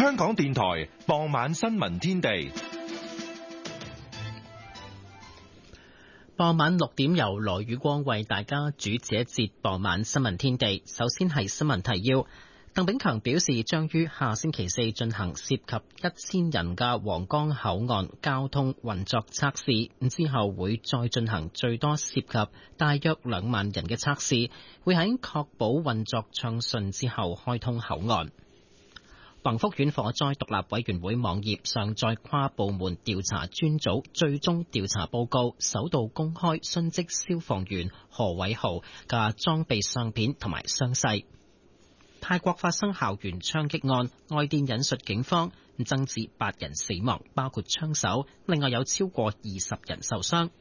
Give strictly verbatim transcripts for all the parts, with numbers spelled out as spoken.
香港電台傍晚新聞天地。 傍晚六點由羅宇光為大家主持一節傍晚新聞天地。首先係新聞提要。鄧炳強表示，將於下星期四進行涉及一千人嘅皇崗口岸交通運作測試，之後會再進行最多涉及大約兩萬人嘅測試，會喺確保運作暢順之後開通口岸。宏福苑火災獨立委員會網頁上載跨部門調查專組最終調查報告，首度公開殉職消防員何偉豪嘅裝備相片同埋傷勢。泰國發生校園槍擊案，外電引述警方增至八人死亡，包括槍手，另外有超過二十人受傷。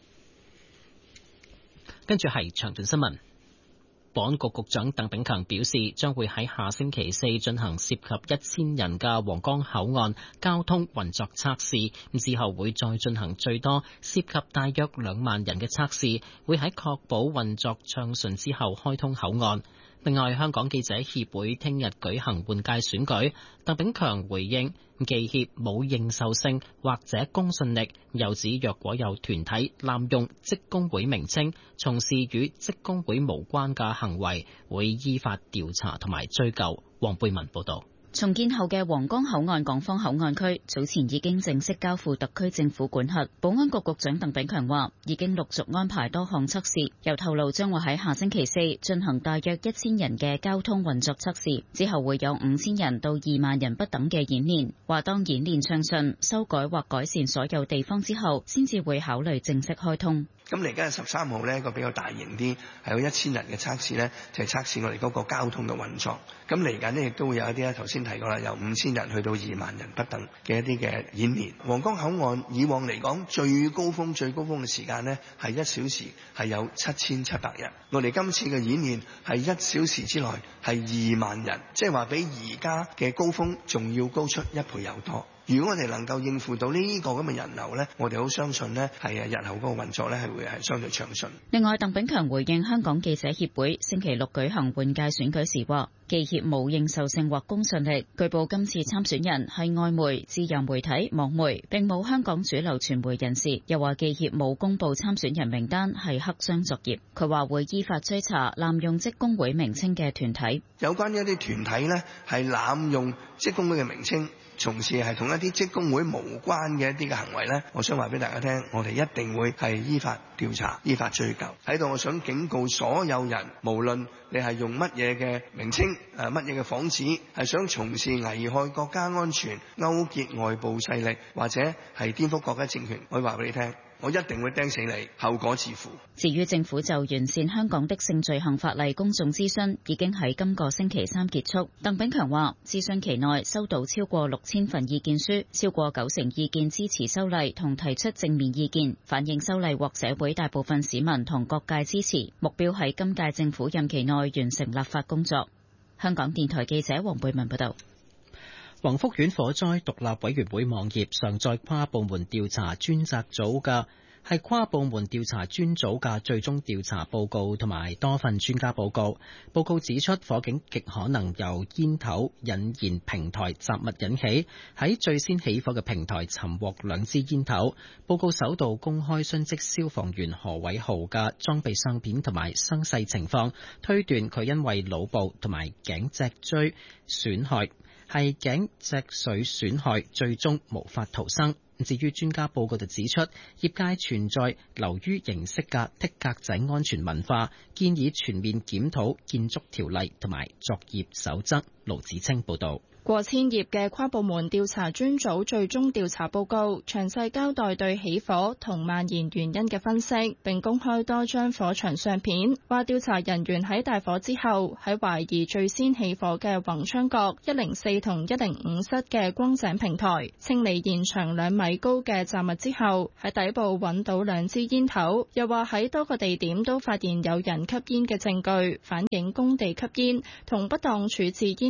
跟住係詳盡新聞。保安局局長鄧炳強表示，將會喺下星期四進行涉及一千人嘅皇崗口岸交通運作測試，之後會再進行最多涉及大約兩萬人嘅測試，會喺確保運作暢順之後開通口岸。另外，香港記者協會聽日舉行換屆選舉，鄧炳強回應記協冇認受性或者公信力，又指若果有團體濫用職工會名稱，從事與職工會無關嘅行為，會依法調查同埋追究。黃貝文報道。 重建後嘅皇崗口岸港方口岸區早前已經正式交付特區政府管轄。保安局局長鄧炳強話，已經陸續安排多項測試，又透露將會喺下星期四進行大約一千人嘅交通運作測試，之後會有五千人到二萬人不等嘅演練。話當演練暢順，修改或改善所有地方之後，先至會考慮正式開通。 咁嚟緊十三號呢個比較大型啲，係有一千人嘅測試呢，就係測試我哋嗰個交通嘅運作。咁嚟緊呢亦都會有一啲咧，頭先提過啦，由五千人去到二萬人不等嘅一啲嘅演練。皇崗口岸以往嚟講最高峰最高峰嘅時間呢，係一小時係有七千七百人。我哋今次嘅演練係一小時之內係二萬人，即係話比而家嘅高峰仲要高出一倍有多。如果我哋能夠應付到呢個咁嘅人流呢，我哋好相信呢係日後嗰個運作呢係會係相對暢順。 另外，鄧炳強回應香港記者協會星期六舉行換屆選舉時話，記協冇認受性或公信力。據報今次參選人係外媒、自由媒體、網媒，並冇香港主流傳媒人士。又話記協冇公佈參選人名單係黑箱作業。佢話會依法追查濫用職工會名稱嘅團體。 有關一啲團體呢係濫用職工會嘅名稱，從事係同一啲職工會無關嘅一啲嘅行為呢，我想話俾大家聽，我哋一定會係依法調查、依法追究。喺度我想警告所有人，無論你係用乜嘢嘅名稱、誒乜嘢嘅幌子，係想從事危害國家安全、勾結外部勢力或者係顛覆國家政權，我話俾你聽，我一定會釘死你，後果自負。 至於政府就完善香港的性罪行法例公眾諮詢已經喺今個星期三結束。鄧炳強話，諮詢期內收到超過六千份意見書，超過九成意見支持修例同提出正面意見，反映修例獲社會大部分市民同各界支持。目標喺今屆政府任期內完成立法工作。香港電台記者黃貝文報道。 宏福苑火災獨立委員會網頁上載跨部門調查專責組嘅係跨部門調查專組嘅最終調查報告同埋多份專家報告。報告指出，火警極可能由煙頭引燃平台雜物引起，喺最先起火嘅平台尋獲兩支煙頭。報告首度公開殉職消防員何偉豪嘅裝備相片同埋傷勢情況，推斷佢因為腦部同埋頸脊椎損害。係頸脊髓損害，最終無法逃生。至於專家報告就指出，業界存在流於形式嘅剔格仔安全文化，建議全面檢討建築條例同埋作業守則。盧子清報導。 過千頁嘅跨部門調查專組最終調查報告，詳細交代對起火同蔓延原因嘅分析，並公開多張火場相片，話調查人員喺大火之後，喺懷疑最先起火嘅宏昌閣一零四同一零五室嘅光井平台，清理現場兩米高嘅雜物之後，喺底部揾到兩支煙頭，又話喺多個地點都發現有人吸煙嘅證據，反映工地吸煙同不當處置煙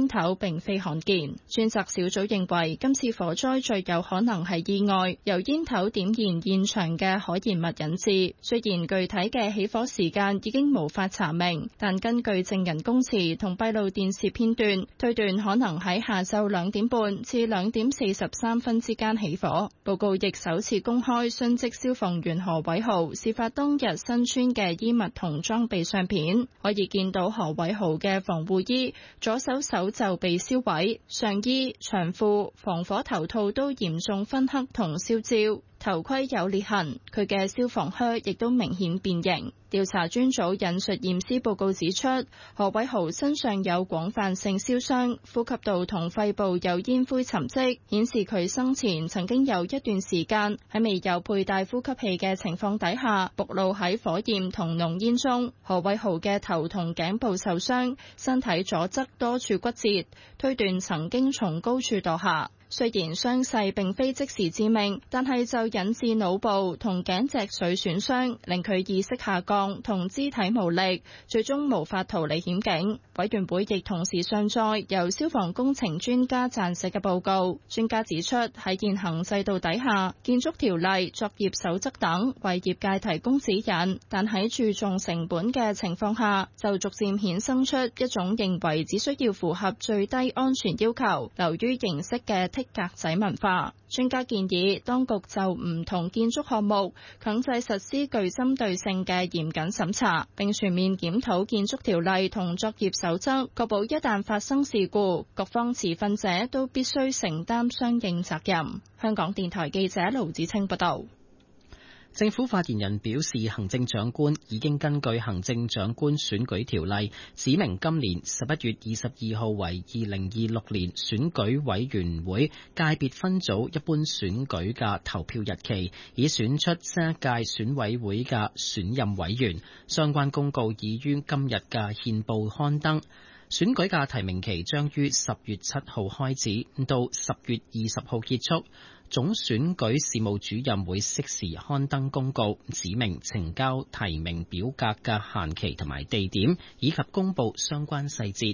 頭並非罕見。專責小組認為今次火災最有可能係意外，由煙頭點燃現場嘅可燃物引致。雖然具體嘅起火時間已經無法查明，但根據證人供詞同閉路電視片段，推斷可能喺下晝兩點半至兩點四十三分之間起火。報告亦首次公開殉職消防員何偉豪事發當日身穿嘅衣物同裝備相片，可以見到何偉豪嘅防護衣左手手袖被燒毀，上衣、長褲、防火頭套都嚴重燻黑同燒焦。頭盔有裂痕，佢嘅消防靴亦都明顯變形。調查專組引述驗屍報告指出，何偉豪身上有廣泛性燒傷，呼吸道同肺部有煙灰沉積，顯示佢生前曾經有一段時間喺未有佩戴呼吸器嘅情況底下，暴露喺火焰同濃煙中。何偉豪嘅頭同頸部受傷，身體左側多處骨折，推斷曾經從高處墮下。雖然傷勢並非即時致命，但係就引致腦部同頸脊髓損傷，令佢意識下降同肢體無力，最終無法逃離險境。委員會亦同時上載由消防工程專家撰寫嘅報告。專家指出，喺現行制度底下，建築條例、作業守則等為業界提供指引，但喺注重成本嘅情況下，就逐漸衍生出一種認為只需要符合最低安全要求，流於形式嘅剔格仔文化。專家建議當局就唔同建築項目強制實施具針對性嘅嚴謹審查，並全面檢討建築條例同作業守則，確保一旦發生事故，各方持份者都必須承擔相應責任。香港電台記者盧子清報道。 政府發言人表示，行政長官已經根據行政長官選舉條例指明今年十一月二十二號為二零二六年選舉委員會界別分組一般選舉嘅投票日期，以選出新一屆選委會嘅選任委員。相關公告已於今日嘅憲報刊登。選舉嘅提名期將於十月七號開始，到十月二十號結束。總選舉事務主任會適時刊登公告，指明呈交提名表格嘅限期同埋地點，以及公布相關細節。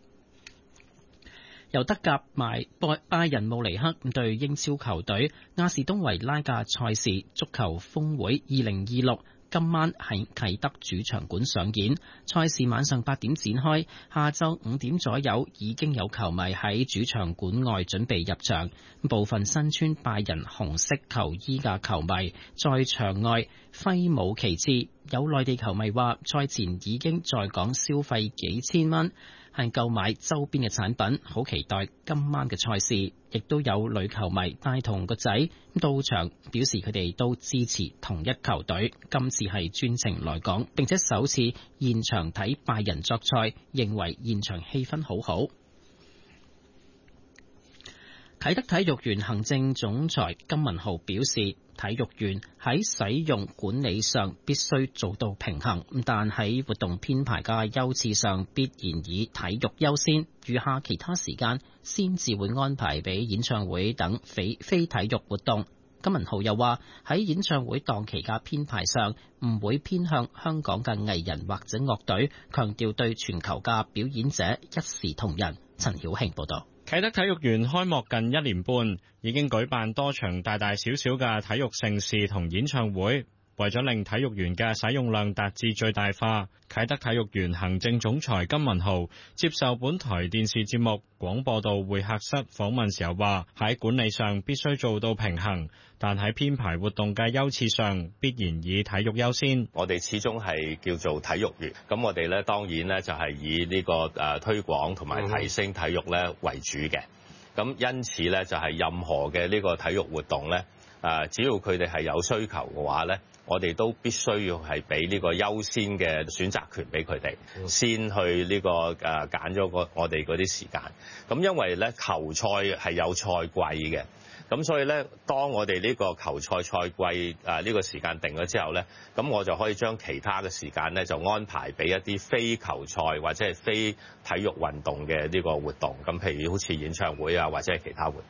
由德甲埋拜仁慕尼黑對英超球隊亞士東維拉嘅賽事足球峰會二零二六。今晚喺啟德主場館上演，賽事晚上八點展開，下晝五點左右已經有球迷喺主場館外準備入場。部分身穿拜仁紅色球衣嘅球迷在場外揮舞旗幟。有內地球迷話，賽前已經在港消費幾千蚊，係購買周邊嘅產品，好期待今晚嘅賽事。亦都有女球迷帶同個仔到場，表示佢哋都支持同一球隊。今次係專程來港，並且首次現場睇拜仁作賽，認為現場氣氛好好。啟德體育園行政總裁金文豪表示，體育園喺使用管理上必須做到平衡，但喺活動編排嘅優次上必然以體育優先，餘下其他時間先至會安排俾演唱會等非非體育活動。金文豪又話，喺演唱會檔期嘅編排上唔會偏向香港嘅藝人或者樂隊，強調對全球嘅表演者一視同仁。陳曉慶報道。 啟德體育園開幕近一年半，已經舉辦多場大大小小嘅體育盛事同演唱會。為咗令體育園嘅使用量達至最大化，啟德體育園行政總裁金文豪接受本台電視節目廣播道會客室訪問時候話，喺管理上必須做到平衡，但喺編排活動嘅優次上必然以體育優先。 我哋始終係叫做體育園，咁我哋咧當然咧就係以呢個誒推廣同埋提升體育咧為主嘅。咁因此咧就係任何嘅呢個體育活動咧，誒只要佢哋係有需求嘅話咧，我哋都必須要係俾呢個優先嘅選擇權俾佢哋，先去呢個誒揀咗個我哋嗰啲時間。咁因為咧球賽係有賽季嘅，咁所以咧當我哋呢個球賽賽季誒呢個時間定咗之後咧，咁我就可以將其他嘅時間咧就安排俾一啲非球賽或者係非體育運動嘅呢個活動。咁譬如好似演唱會啊，或者係其他活動。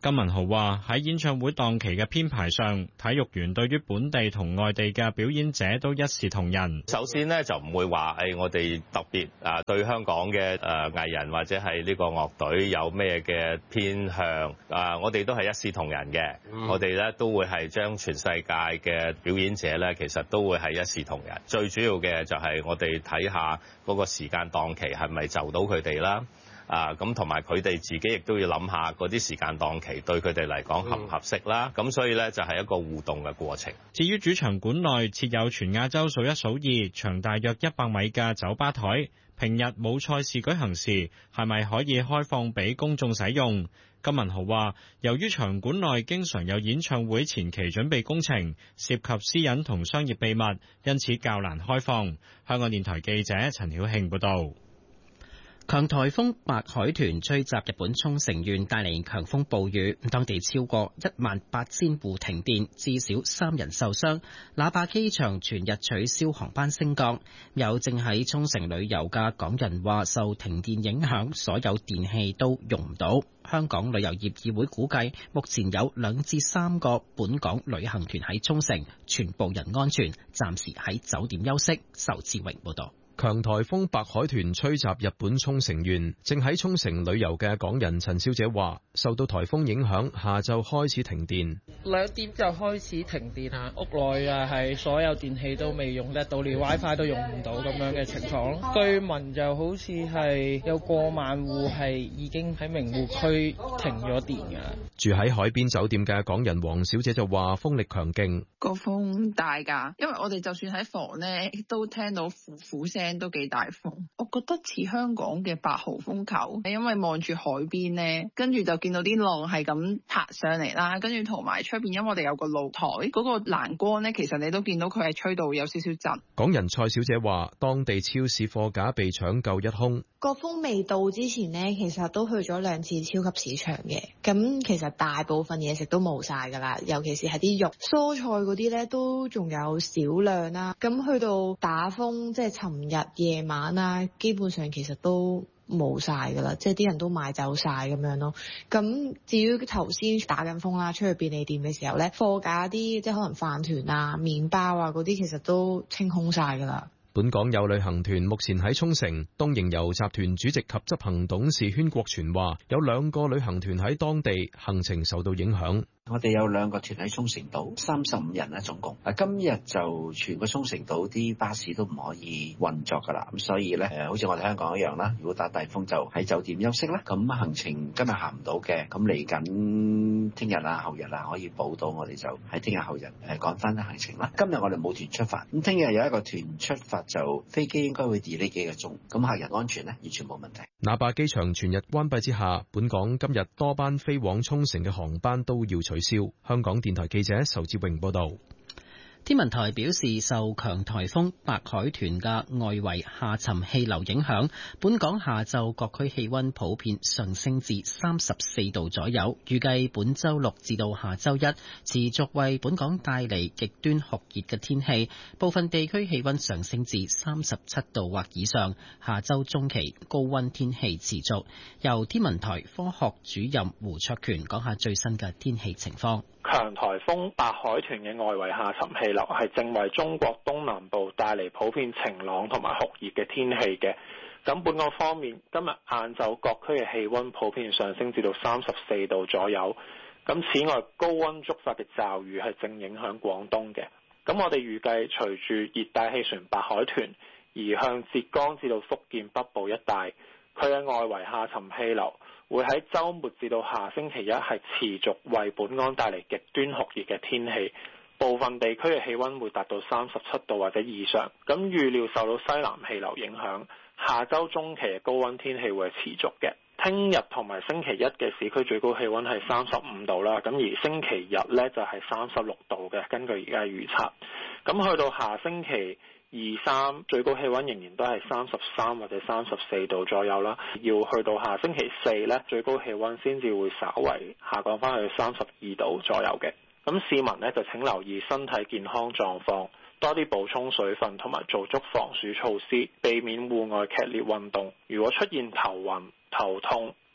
金文豪話：喺演唱會檔期嘅編排上，體育園對於本地同外地嘅表演者都一視同仁。 首先呢，就唔會話誒，我哋特別啊對香港嘅誒藝人或者係呢個樂隊有咩嘅偏向啊，我哋都係一視同仁嘅。嗯、我哋咧都會係將全世界嘅表演者咧，其實都會係一視同仁。最主要嘅就係我哋睇下嗰個時間檔期係咪就到佢哋啦。啊，咁同埋佢哋自己亦都要諗下嗰啲時間檔期對佢哋嚟講合唔合適啦。咁、嗯、所以呢，就係一個互動嘅過程。 至於主場館內設有全亞洲數一數二、長大約一百米嘅酒吧台，平日冇賽事舉行時，係咪可以開放俾公眾使用？金文豪話：由於場館內經常有演唱會前期準備工程，涉及私隱同商業秘密，因此較難開放。香港電台記者陳曉慶報導。 強颱風白海豚吹襲日本沖繩縣，帶嚟強風暴雨，當地超過一萬八千戶停電，至少三人受傷。那霸機場全日取消航班升降。有正喺沖繩旅遊嘅港人話，受停電影響，所有電器都用唔到。香港旅遊業議會估計，目前有兩至三個本港旅行團喺沖繩，全部人安全，暫時喺酒店休息。仇志榮報道。 強颱風白海豚吹襲日本沖繩縣，正喺沖繩旅遊嘅港人陳小姐話，受到颱風影響，下晝開始停電。 兩點就開始停電啊！屋內啊係所有電器都未用得到，連 WiFi 都用唔到咁樣嘅情況咯。據聞就好似係有過萬戶係已經喺名護區停咗電㗎。 住喺海邊酒店嘅港人黃小姐就話，風力強勁， 個風大㗎，因為我哋就算喺房呢，都聽到呼呼聲。都幾大風，我覺得似香港嘅八號風球，係因為望住海邊呢，跟住就見到啲浪係咁拍上嚟啦，跟住同埋出邊，因為我哋有個露台，嗰、那個欄杆呢，其實你都見到佢係吹到有少少震。 港人蔡小姐話，當地超市貨架被搶購一空。 個風未到之前呢，其實都去咗兩次超級市場嘅，咁其實大部分嘢食都冇晒噶啦，尤其是係啲肉、蔬菜嗰啲呢，都仲有少量啦。咁去到打風，即係尋日夜晚啊，基本上其實都冇晒噶啦，即係啲人都買走晒咁樣咯。咁至於頭先打緊風啦，出去便利店嘅時候呢，貨架啲即係可能飯團啊、麵包啊嗰啲，其實都清空晒噶啦。 本港有旅行團目前喺沖繩，東瀛遊集團主席及執行董事禤國全話，有兩個旅行團喺當地行程受到影響。 我哋有兩個團喺沖繩島，三十五人啦總共。啊，今日就全個沖繩島啲巴士都唔可以運作噶啦，咁所以咧，誒，好似我哋香港一樣啦。如果打大風就喺酒店休息啦。咁行程今日行唔到嘅，咁嚟緊聽日啊、後日啊可以補到，我哋就喺聽日後日誒趕翻行程啦。今日我哋冇團出發，咁聽日有一個團出發，就飛機應該會 delay 幾個鐘，咁客人安全咧完全冇問題。 那霸機場全日關閉之下，本港今日多班飛往沖繩嘅航班都要取消。香港電台記者仇志榮報道。 天文台表示，受強颱風白海豚嘅外圍下沉氣流影響，本港下晝各區氣溫普遍上升至三十四度左右。預計本週六至到下週一持續為本港帶嚟極端酷熱嘅天氣，部分地區氣溫上升至三十七度或以上。下週中期高溫天氣持續。由天文台科學主任胡卓權講下最新嘅天氣情況。 強颱風白海豚嘅外圍下沉氣流係正為中國東南部帶嚟普遍晴朗同埋酷熱嘅天氣嘅。咁本港方面，今日晏晝各區嘅氣溫普遍上升至到三十四度左右。咁此外，高溫觸發嘅驟雨係正影響廣東嘅。咁我哋預計隨住熱帶氣旋白海豚移向浙江至到福建北部一帶，佢嘅外圍下沉氣流會喺週末至到下星期一係持續為本港帶嚟極端酷熱嘅天氣，部分地區嘅氣溫會達到三十七度或者以上。咁預料受到西南氣流影響，下週中期嘅高溫天氣會係持續嘅。聽日同埋星期一嘅市區最高氣溫係三十五度啦，咁而星期日呢就係三十六度嘅，根據而家預測。咁去到下星期二三最高氣溫仍然都係三十三或者三十四度左右啦，要去到下星期四呢，最高氣溫先至會稍為下降翻去三十二度左右嘅。咁市民呢，就請留意身體健康狀況，多啲補充水分同埋做足防暑措施，避免戶外劇烈運動。如果出現頭暈、頭痛、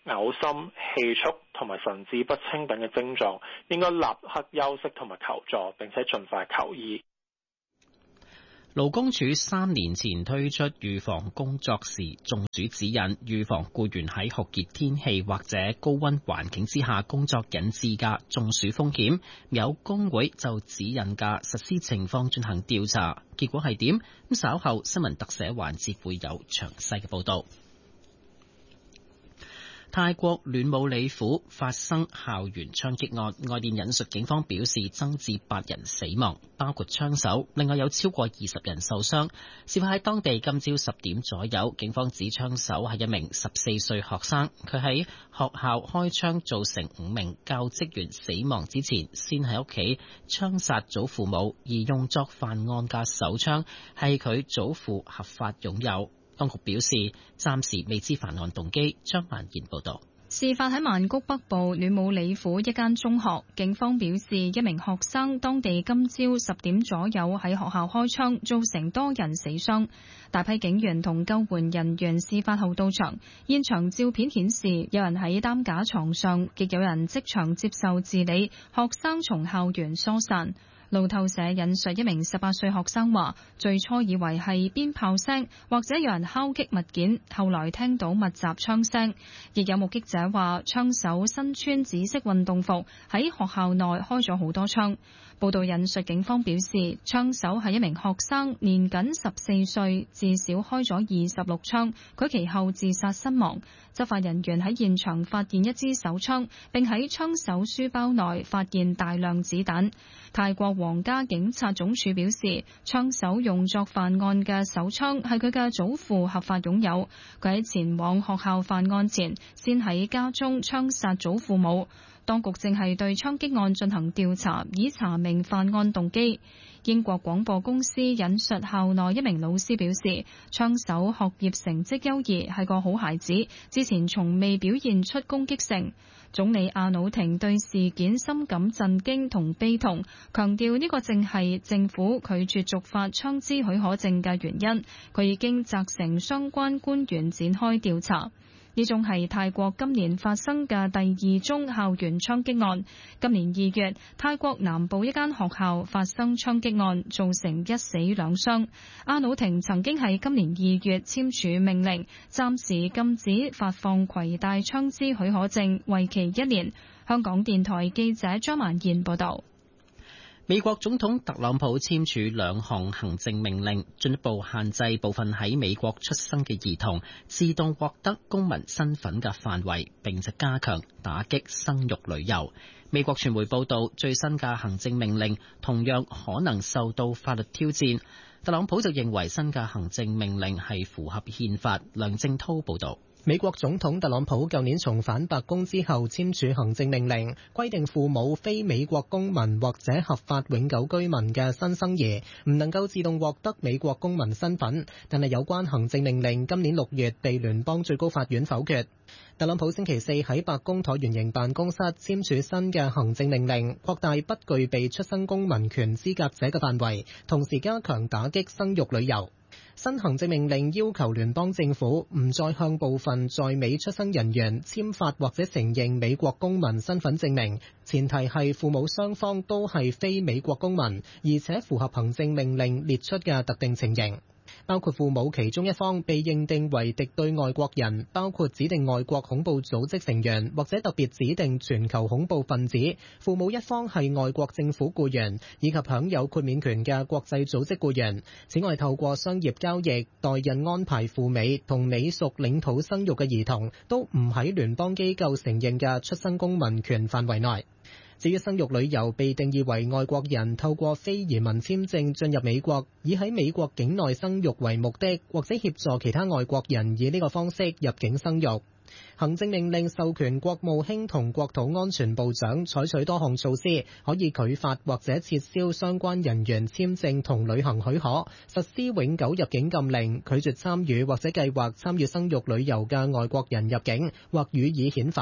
嘔心、氣促同埋神志不清等嘅症狀，應該立刻休息同埋求助，並且盡快求醫。 勞工處三年前推出預防工作時中暑指引，預防僱員喺酷熱天氣或者高溫環境之下工作引致嘅中暑風險。有工會就指引嘅實施情況進行調查，結果係點？咁稍後新聞特寫環節會有詳細嘅報道。泰國暖武里府發生校園槍擊案，外電引述警方表示增至八人死亡，包括槍手，另外有超過二十人受傷。事發喺當地今朝十點左右，警方指槍手係一名十四歲學生，佢喺學校開槍造成五名教職員死亡之前，先喺屋企槍殺祖父母，而用作犯案嘅手槍係佢祖父合法擁有。當局表示，暫時未知犯案動機。張曼賢報道。 事發喺曼谷北部暖武里府一間中學，警方表示一名學生當地今朝十點左右喺學校開槍，造成多人死傷。大批警員同救援人員事發後到場，現場照片顯示有人喺擔架床上，亦有人即場接受治理，學生從校園疏散。路透社引述一名十八歲學生話，最初以為係鞭炮聲或者有人敲擊物件，後來聽到密集槍聲。亦有目擊者話，槍手身穿紫色運動服，喺學校內開咗好多槍。報道引述警方表示，槍手係一名學生，年僅十四歲，至少開咗二十六槍，佢其後自殺身亡。執法人員喺現場發現一支手槍，並喺槍手書包內發現大量子彈。泰國皇家警察總署表示，槍手用作犯案嘅手槍係佢嘅祖父合法擁有，佢喺前往學校犯案前，先喺家中槍殺祖父母。當局正係對槍擊案進行調查，以查明犯案動機。英國廣播公司引述校內一名老師表示，槍手學業成績優異，係個好孩子，之前從未表現出攻擊性。總理阿努廷對事件深感震驚同悲痛，強調呢個正係政府拒絕續發槍支許可證嘅原因。佢已經責成相關官員展開調查。呢宗係泰國今年發生嘅第二宗校園槍擊案。今年二月，泰國南部一間學校發生槍擊案，造成一死兩傷。阿努廷曾經喺今年二月簽署命令，暫時禁止發放攜帶槍支許可證，為期一年。香港電台記者張曼燕報道。 美國總統特朗普簽署兩項行政命令，進一步限制部分喺美國出生嘅兒童自動獲得公民身份嘅範圍，並且加強打擊生育旅遊。美國傳媒報道，最新嘅行政命令同樣可能受到法律挑戰。特朗普就認為新嘅行政命令係符合憲法。梁正濤報道。 美國總統特朗普舊年重返白宮之後簽署行政命令，規定父母非美國公民或者合法永久居民嘅新生兒唔能夠自動獲得美國公民身份，但係有關行政命令今年六月被聯邦最高法院否決。特朗普星期四喺白宮橢圓形辦公室簽署新嘅行政命令，擴大不具備出生公民權資格者嘅範圍，同時加強打擊生育旅遊。新行政命令要求聯邦政府唔再向部分在美出生人員簽發或者承認美國公民身份證明，前提係父母雙方都係非美國公民，而且符合行政命令列出嘅特定情形。包括父母其中一方被認定為敵對外國人，包括指定外國恐怖組織成員或者特別指定全球恐怖分子；父母一方係外國政府僱員，以及享有豁免權嘅國際組織僱員。此外，透過商業交易、代孕安排赴美同美屬領土生育嘅兒童，都唔喺聯邦機構承認嘅出生公民權範圍內。至於生育旅遊被定義為外國人透過非移民簽證進入美國，以喺美國境內生育為目的，或者協助其他外國人以呢個方式入境生育。行政命令授權國務卿同國土安全部長採取多項措施，可以拒發或者撤銷相關人員簽證同旅行許可，實施永久入境禁令，拒絕參與或者計劃參與生育旅遊嘅外國人入境，或予以遣返。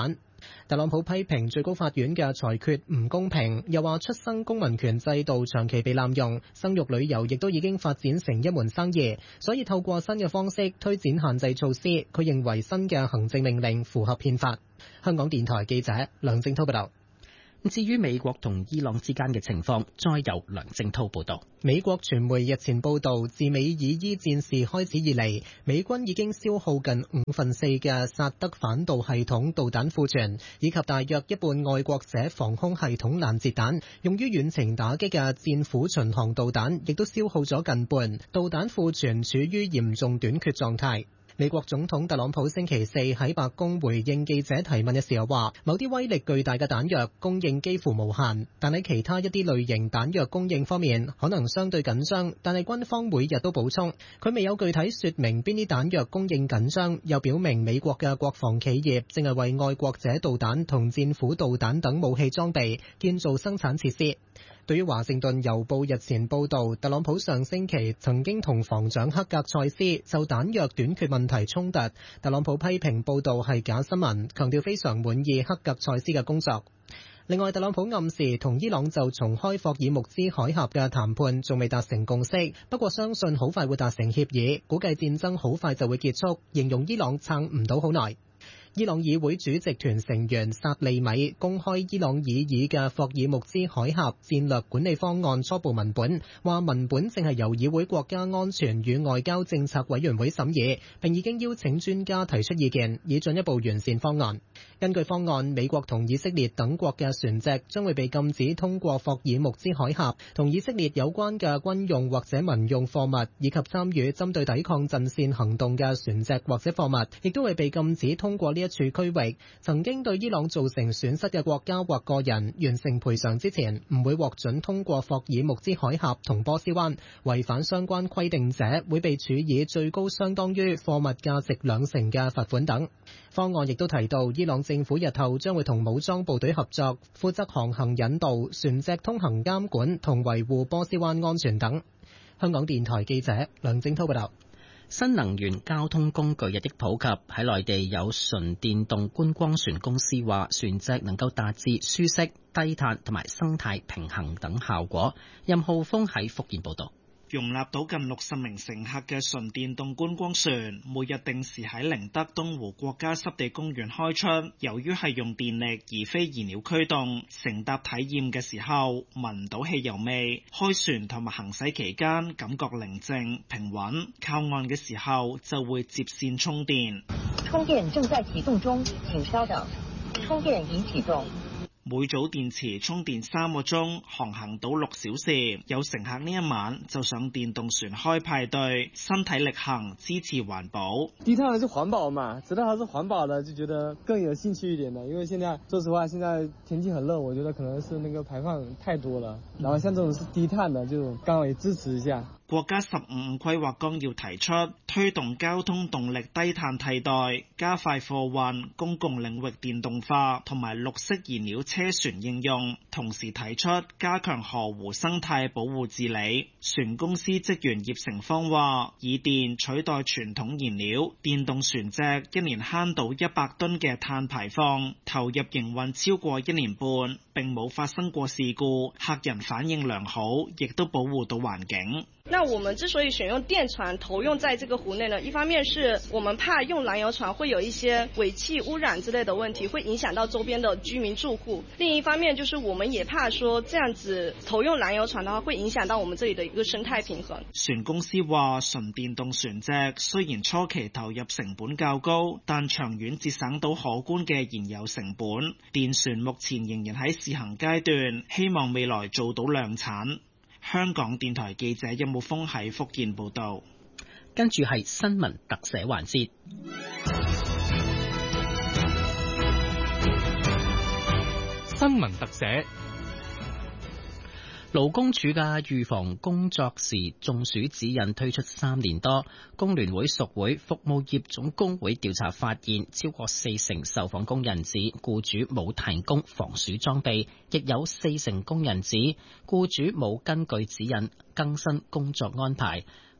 特朗普批評最高法院嘅裁決唔公平，又話出生公民權制度長期被濫用，生育旅遊亦都已經發展成一門生意，所以透過新嘅方式推展限制措施。佢認為新嘅行政命令符合憲法。香港電台記者梁正濤報道。 至於美國同伊朗之間嘅情況，再由梁正濤報道。 美國傳媒日前報道，自美以伊戰事開始以嚟，美軍已經消耗近五分四嘅薩德反導系統導彈庫存，以及大約一半愛國者防空系統攔截彈，用於遠程打擊嘅戰斧巡航導彈亦都消耗咗近半，導彈庫存處於嚴重短缺狀態。美國總統特朗普星期四喺白宮回應記者提問嘅時候話，某啲威力巨大嘅彈藥供應幾乎無限，但喺其他一啲類型彈藥供應方面可能相對緊張，但係軍方每日都補充。佢未有具體說明邊啲彈藥供應緊張，又表明美國嘅國防企業正係為愛國者導彈同戰斧導彈等武器裝備建造生產設施。對於華盛頓郵報日前報導，特朗普上星期曾經同防長克格塞斯就彈藥短缺問題衝突，特朗普批評報導係假新聞，強調非常滿意克格塞斯嘅工作。另外，特朗普暗示同伊朗就重開霍爾木茲海峽嘅談判仲未達成共識，不過相信好快會達成協議，估計戰爭好快就會結束，形容伊朗撐唔到好耐。伊朗議會主席團成員薩利米公開伊朗擬議嘅霍爾木茲海峽戰略管理方案初步文本，話文本正係由議會國家安全與外交政策委員會審議，並已經邀請專家提出意見，以進一步完善方案。根據方案，美國同以色列等國嘅船隻將會被禁止通過霍爾木茲海峽，同以色列有關嘅軍用或者民用貨物，以及參與針對抵抗陣線行動嘅船隻或者貨物，亦都會被禁止通過呢一處區域。曾經對伊朗造成損失嘅國家或個人完成賠償之前，唔會獲准通過霍爾木茲海峽同波斯灣。違反相關規定者會被處以最高相當於貨物價值兩成嘅罰款等。方案亦都提到，伊朗政府日後將會同武裝部隊合作，負責航行引導、船隻通行監管同維護波斯灣安全等。香港電台記者梁正濤報道。 新能源交通工具日益普及，喺內地有純電動觀光船公司話，船隻能夠達至舒適、低碳同埋生態平衡等效果。任浩峰喺福建報道。 容納到近六十名乘客嘅純電動觀光船，每日定時喺寧德東湖國家濕地公園開出。由於係用電力而非燃料驅動，乘搭體驗嘅時候聞唔到汽油味，開船同埋行駛期間感覺寧靜平穩，靠岸嘅時候就會接線充電。 充電正在啟動中，請稍等。充電已啟動。 每組電池充電三個鐘，航行到六小時。有乘客呢一晚就上電動船開派對，身體力行，支持環保。 低碳是環保嘛，知道它是環保的，就覺得更有興趣一點的。因為現在說實話，現在天氣很熱，我覺得可能是那個排放太多了。然後像這種是低碳的，就剛好也支持一下。 國家十五五規劃綱要提出推動交通動力低碳替代，加快貨運、公共領域電動化同埋綠色燃料車船應用，同時提出加強河湖生態保護治理。船公司職員葉成芳話，以電取代傳統燃料，電動船隻一年慳到一百噸嘅碳排放，投入營運超過一年半，並冇發生過事故，客人反應良好，亦都保護到環境。 那我們之所以選用電船投用在這個湖內呢，一方面是我們怕用燃油船會有一些尾氣污染之類的問題，會影響到周邊的居民住戶。另一方面就是我們也怕說這樣子投用燃油船的話，會影響到我們這裡的一個生態平衡。 船公司話，純電動船隻雖然初期投入成本較高，但長遠節省到可觀嘅燃油成本。電船目前仍然喺試行階段，希望未來做到量產。香港電台記者任武峰喺福建報道。 跟住係新聞特寫環節。 新聞特寫。 勞工處嘅預防工作時中暑指引推出三年多，工聯會屬會服務業總工會調查發現，超過四成受訪工人指僱主冇提供防暑裝備，亦有四成工人指僱主冇根據指引更新工作安排。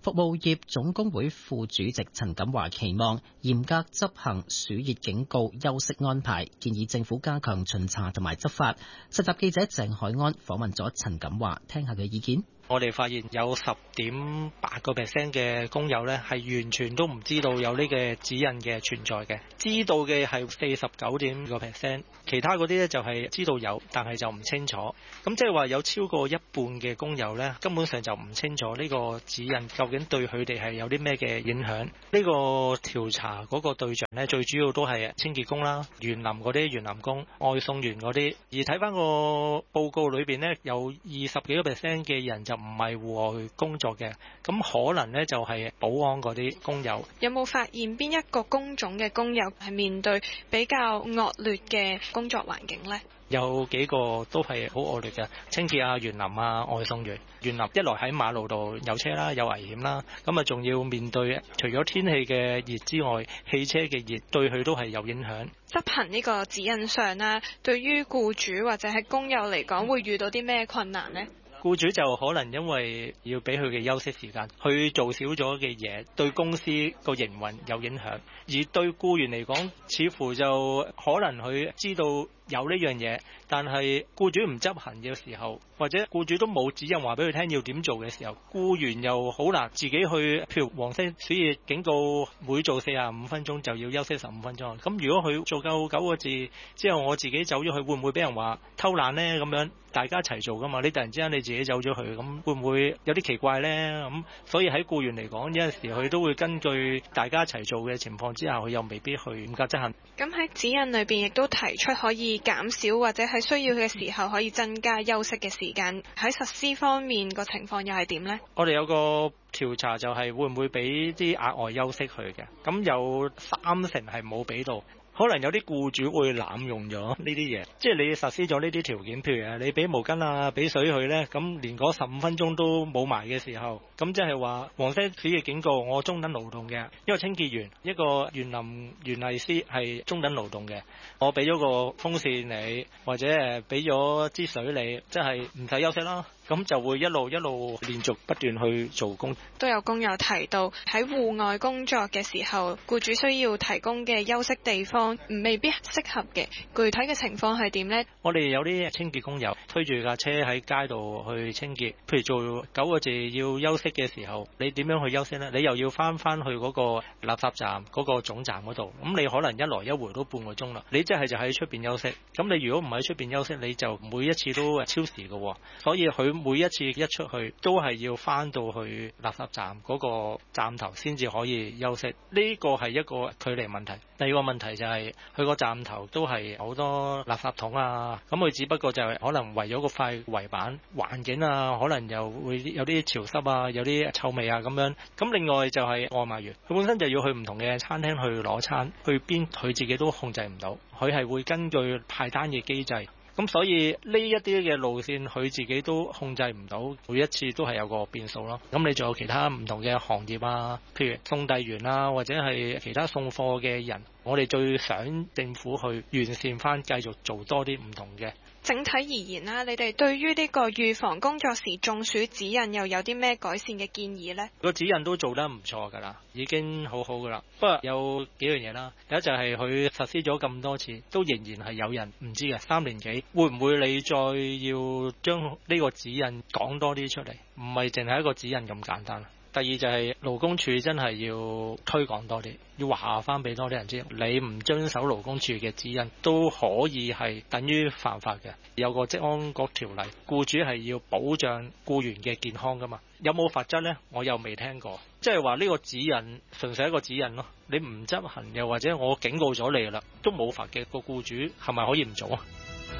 服務業總工會副主席陳錦華期望嚴格執行暑熱警告休息安排，建議政府加強巡查同埋執法。實習記者鄭海安訪問咗陳錦華，聽下佢意見。 我哋發現有十點八個 percent 嘅工友呢係完全都唔知道有呢個指引嘅存在嘅，知道嘅係四十九點五個 percent， 其他嗰啲呢就係知道有，但係就唔清楚。咁即係話有超過一半嘅工友呢根本上就唔清楚呢個指引究竟對佢哋係有啲咩嘅影響。呢個調查嗰個對象呢，最主要都係清潔工啦、園林嗰啲園林工、外送員嗰啲。而睇翻個報告裏邊呢，有二十幾個 percent 嘅人就唔係戶外工作嘅，咁可能呢就係保安嗰啲工友。 有冇發現邊一個工種嘅工友係面對比較惡劣嘅工作環境呢？ 有幾個都係好惡劣嘅，清潔啊、園林啊、外送員。園林一來喺馬路度有車啦，有危險啦，咁啊仲要面對除咗天氣嘅熱之外，汽車嘅熱對佢都係有影響。 執行呢個指引上啦，對於僱主或者係工友嚟講，會遇到啲咩困難呢？ 僱主就可能因為要俾佢嘅休息時間，去做少咗嘅嘢，對公司個營運有影響；而對僱員嚟講，似乎就可能佢知道有呢樣嘢，但係僱主唔執行嘅時候，或者僱主都冇指引話俾佢聽要點做嘅時候，僱員又好難自己去，譬如黃色暑熱警告，每做四十五分鐘就要休息十五分鐘。咁如果佢做夠九個字之後，我自己走咗去，會唔會俾人話偷懶呢？咁樣大家一齊做噶嘛？你突然之間你自己走咗去，咁會唔會有啲奇怪呢？咁所以喺僱員嚟講，有陣時佢都會根據大家一齊做嘅情況之下，佢又未必去嚴格執行。 咁喺指引裏邊亦都提出可以減少或者喺需要嘅時候可以增加休息嘅時間。喺實施方面個情況又係點呢？ 我哋有個調查就係會唔會俾啲額外休息佢嘅，咁有三成係冇俾到。可能有啲僱主會濫用咗呢啲嘢，即係你實施咗呢啲條件，譬如啊，你俾毛巾啊、俾水佢呢，咁連嗰十五分鐘都冇埋嘅時候，咁即係話黃色暑熱警告，我中等勞動嘅一個清潔員、一個園林園藝師係中等勞動嘅，我俾咗個風扇你，或者誒俾咗支水你，即係唔使休息啦。咁就會一路一路連續不斷去做工。 都有工友提到喺戶外工作嘅時候，僱主需要提供嘅休息地方未必適合嘅。具體嘅情況係點呢？ 我哋有啲清潔工友推住架車喺街度去清潔，譬如做九個字要休息嘅時候，你點樣去休息呢？你又要翻翻去嗰個垃圾站嗰個總站嗰度，咁你可能一來一回都半個鐘啦。你即係就喺出邊休息，咁你如果唔喺出邊休息，你就每一次都超時嘅，所以佢每一次一出去都係要翻到去垃圾站嗰個站頭先至可以休息，呢個係一個距離問題。第二個問題就係佢個站頭都係好多垃圾桶啊，咁佢只不過就係可能圍咗個塊圍板，環境啊可能又會有啲潮濕啊，有啲臭味啊咁樣。咁另外就係外賣員，佢本身就要去唔同嘅餐廳去攞餐，去邊佢自己都控制唔到，佢係會根據派單嘅機制。咁所以呢一啲嘅路線佢自己都控制唔到，每一次都係有個變數咯。咁你仲有其他唔同嘅行業啊，譬如送遞員啊，或者係其他送貨嘅人，我哋最想政府去完善翻，繼續做多啲唔同嘅。 整體而言啦，你哋對於呢個預防工作時中暑指引又有啲咩改善嘅建議呢？ 個指引都做得唔錯㗎啦，已經好好㗎啦。不過有幾樣嘢啦，第一就係佢實施咗咁多次，都仍然係有人唔知嘅。三年幾會唔會你再要將呢個指引講多啲出嚟？唔係淨係一個指引咁簡單。第二就係勞工處真係要推廣多啲，要話翻俾多啲人知，你唔遵守勞工處嘅指引都可以係等於犯法嘅。有個職安局條例，僱主係要保障僱員嘅健康噶嘛，有冇罰則呢？我又未聽過，即係話呢個指引純粹係一個指引咯，你唔執行又或者我警告咗你啦，都冇罰嘅，個僱主係咪可以唔做啊？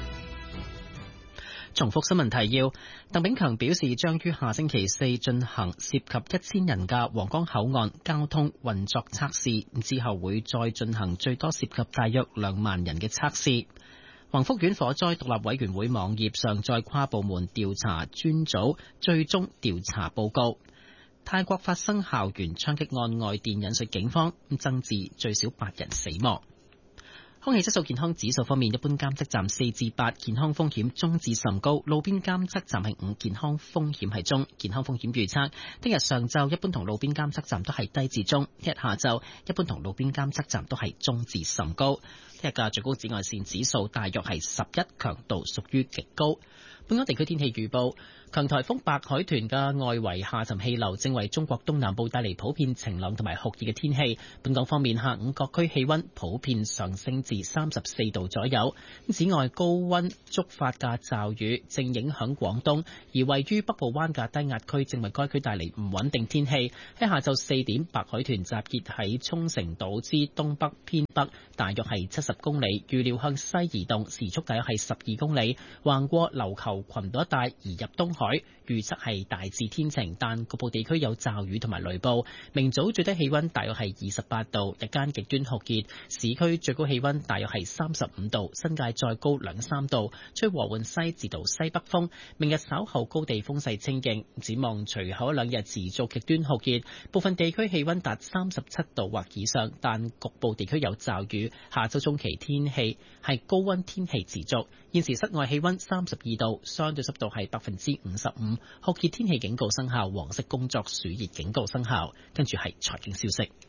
重複新聞提要，鄧炳強表示將於下星期四進行涉及一千人嘅皇崗口岸交通運作測試，之後會再進行最多涉及大約兩萬人嘅測試。宏福苑火災獨立委員會網頁上載跨部門調查專組最終調查報告。泰國發生校園槍擊案，外電引述警方增至最少八人死亡。 空氣質素健康指數方面，一般監測站四至八，健康風險中至甚高；路邊監測站係五，健康風險係中。健康風險預測：聽日上晝一般同路邊監測站都係低至中；聽日下晝一般同路邊監測站都係中至甚高。聽日嘅最高紫外線指數大約係十一，強度屬於極高。本港地區天氣預報。強颱風白海豚嘅外圍下沉氣流正為中國東南部帶嚟普遍晴朗同埋酷熱嘅天氣。本港方面，下午各區氣溫普遍上升至三十四度左右。此外，高溫觸發嘅驟雨正影響廣東，而位於北部灣嘅低壓區正為該區帶嚟唔穩定天氣。喺下晝四點，白海豚集結喺沖繩島之東北偏北，大約係七十公里，預料向西移動，時速大約係十二公里，橫過琉球群島一帶移入東海。預測係大致天晴，但局部地區有驟雨同埋雷暴。明早最低氣溫大約係二十八度，日間極端酷熱，市區最高氣溫大約係三十五度，新界再高兩三度，吹和緩西至到西北風。明日稍後高地風勢清勁，展望隨後一兩日持續極端酷熱，部分地區氣溫達三十七度或以上，但局部地區有驟雨。下周中期天氣係高溫天氣持續。現時室外氣溫三十二度，相對濕度係百分之五十五，酷熱天氣警告生效，黃色工作暑熱警告生效。跟住係財經消息。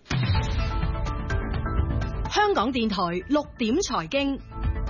香港電台六點財經。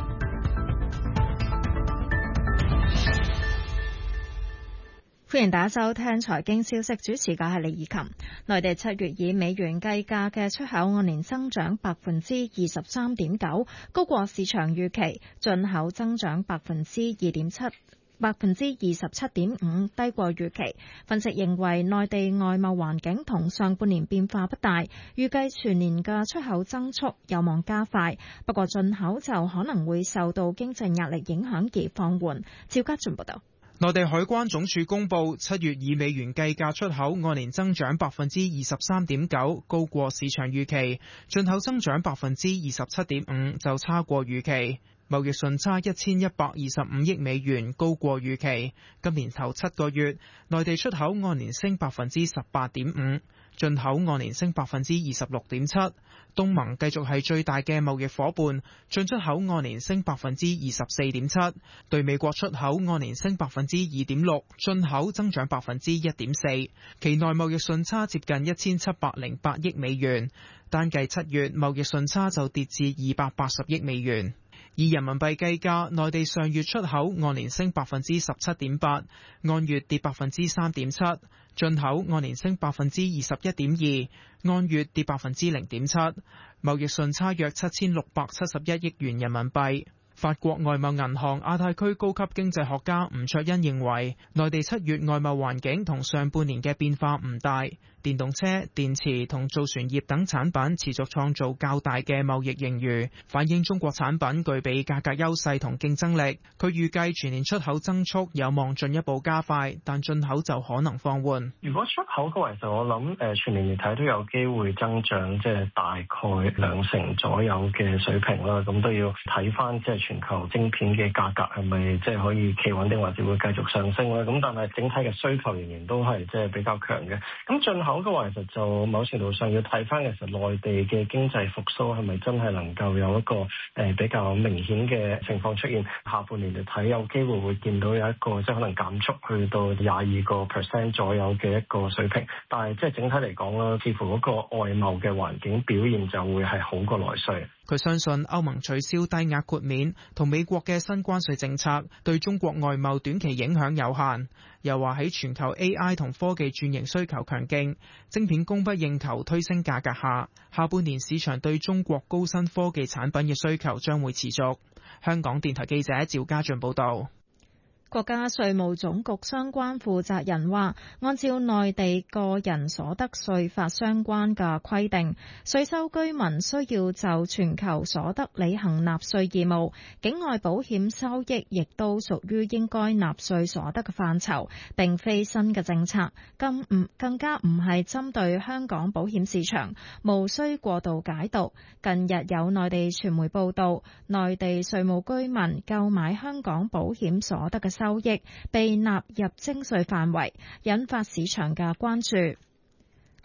歡迎大家收聽財經消息，主持嘅係李以琴。內地七月以美元計價嘅出口按年增長百分之二十三點九，高過市場預期；進口增長百分之二點七。百分之二十七點五，低過預期。分析認為內地外貿環境同上半年變化不大，預計全年嘅出口增速有望加快，不過進口就可能會受到經濟壓力影響而放緩。趙家俊報道。 內地海關總署公布，七月以美元計價出口按年增長百分之二十三點九，高過市場預期；進口增長百分之二十七點五，就差過預期。貿易順差一千一百二十五億美元，高過預期。今年頭七個月，內地出口按年升百分之十八點五，進口按年升百分之二十六點七。東盟繼續係最大嘅貿易夥伴，進出口按年升百分之二十四點七，對美國出口按年升百分之二點六，進口增長百分之一點四。期內貿易順差接近一千七百零八億美元，單計七月貿易順差就跌至二百八十億美元。以人民幣計價，內地上月出口按年升百分之十七點八，按月跌百分之三點七；進口按年升百分之二十一點二，按月跌百分之零點七。貿易順差約七千六百七十一億元人民幣。法國外貿銀行亞太區高級經濟學家吳卓恩認為，內地七月外貿環境同上半年嘅變化唔大，電動車、電池同造船業等產品持續創造較大嘅貿易盈餘，反映中國產品具備價格優勢同競爭力。佢預計全年出口增速有望進一步加快，但進口就可能放緩。 如果出口嘅話，其實我諗誒全年嚟睇都有機會增長，即係大概兩成左右嘅水平啦。咁都要睇翻即係全球晶片嘅價格係咪即係可以企穩定，或者會繼續上升啦。咁但係整體嘅需求仍然都係即係比較強嘅。咁進口嘅話，其實就某程度上要睇翻其實內地嘅經濟復甦係咪真係能夠有一個誒比較明顯嘅情況出現。下半年嚟睇有機會會見到有一個即係可能減速去到廿二個 percent 左右嘅一個水平。但係即係整體嚟講啦，似乎嗰個外貿嘅環境表現就會係好過內需。 佢相信歐盟取消低額豁免同美國嘅新關稅政策對中國外貿短期影響有限。又話喺全球 A I 同科技轉型需求強勁，晶片供不應求推升價格下，下半年市場對中國高新科技產品嘅需求將會持續。香港電台記者趙家俊報道。 國家稅務總局相關負責人話，按照內地個人所得稅法相關嘅規定，稅收居民需要就全球所得履行納稅義務，境外保險收益亦都屬於應該納稅所得嘅範疇，並非新嘅政策，更唔更加唔係針對香港保險市場，無需過度解讀。近日有內地傳媒報道，內地稅務居民購買香港保險所得嘅收益被納入徵稅範圍，引發市場嘅關注。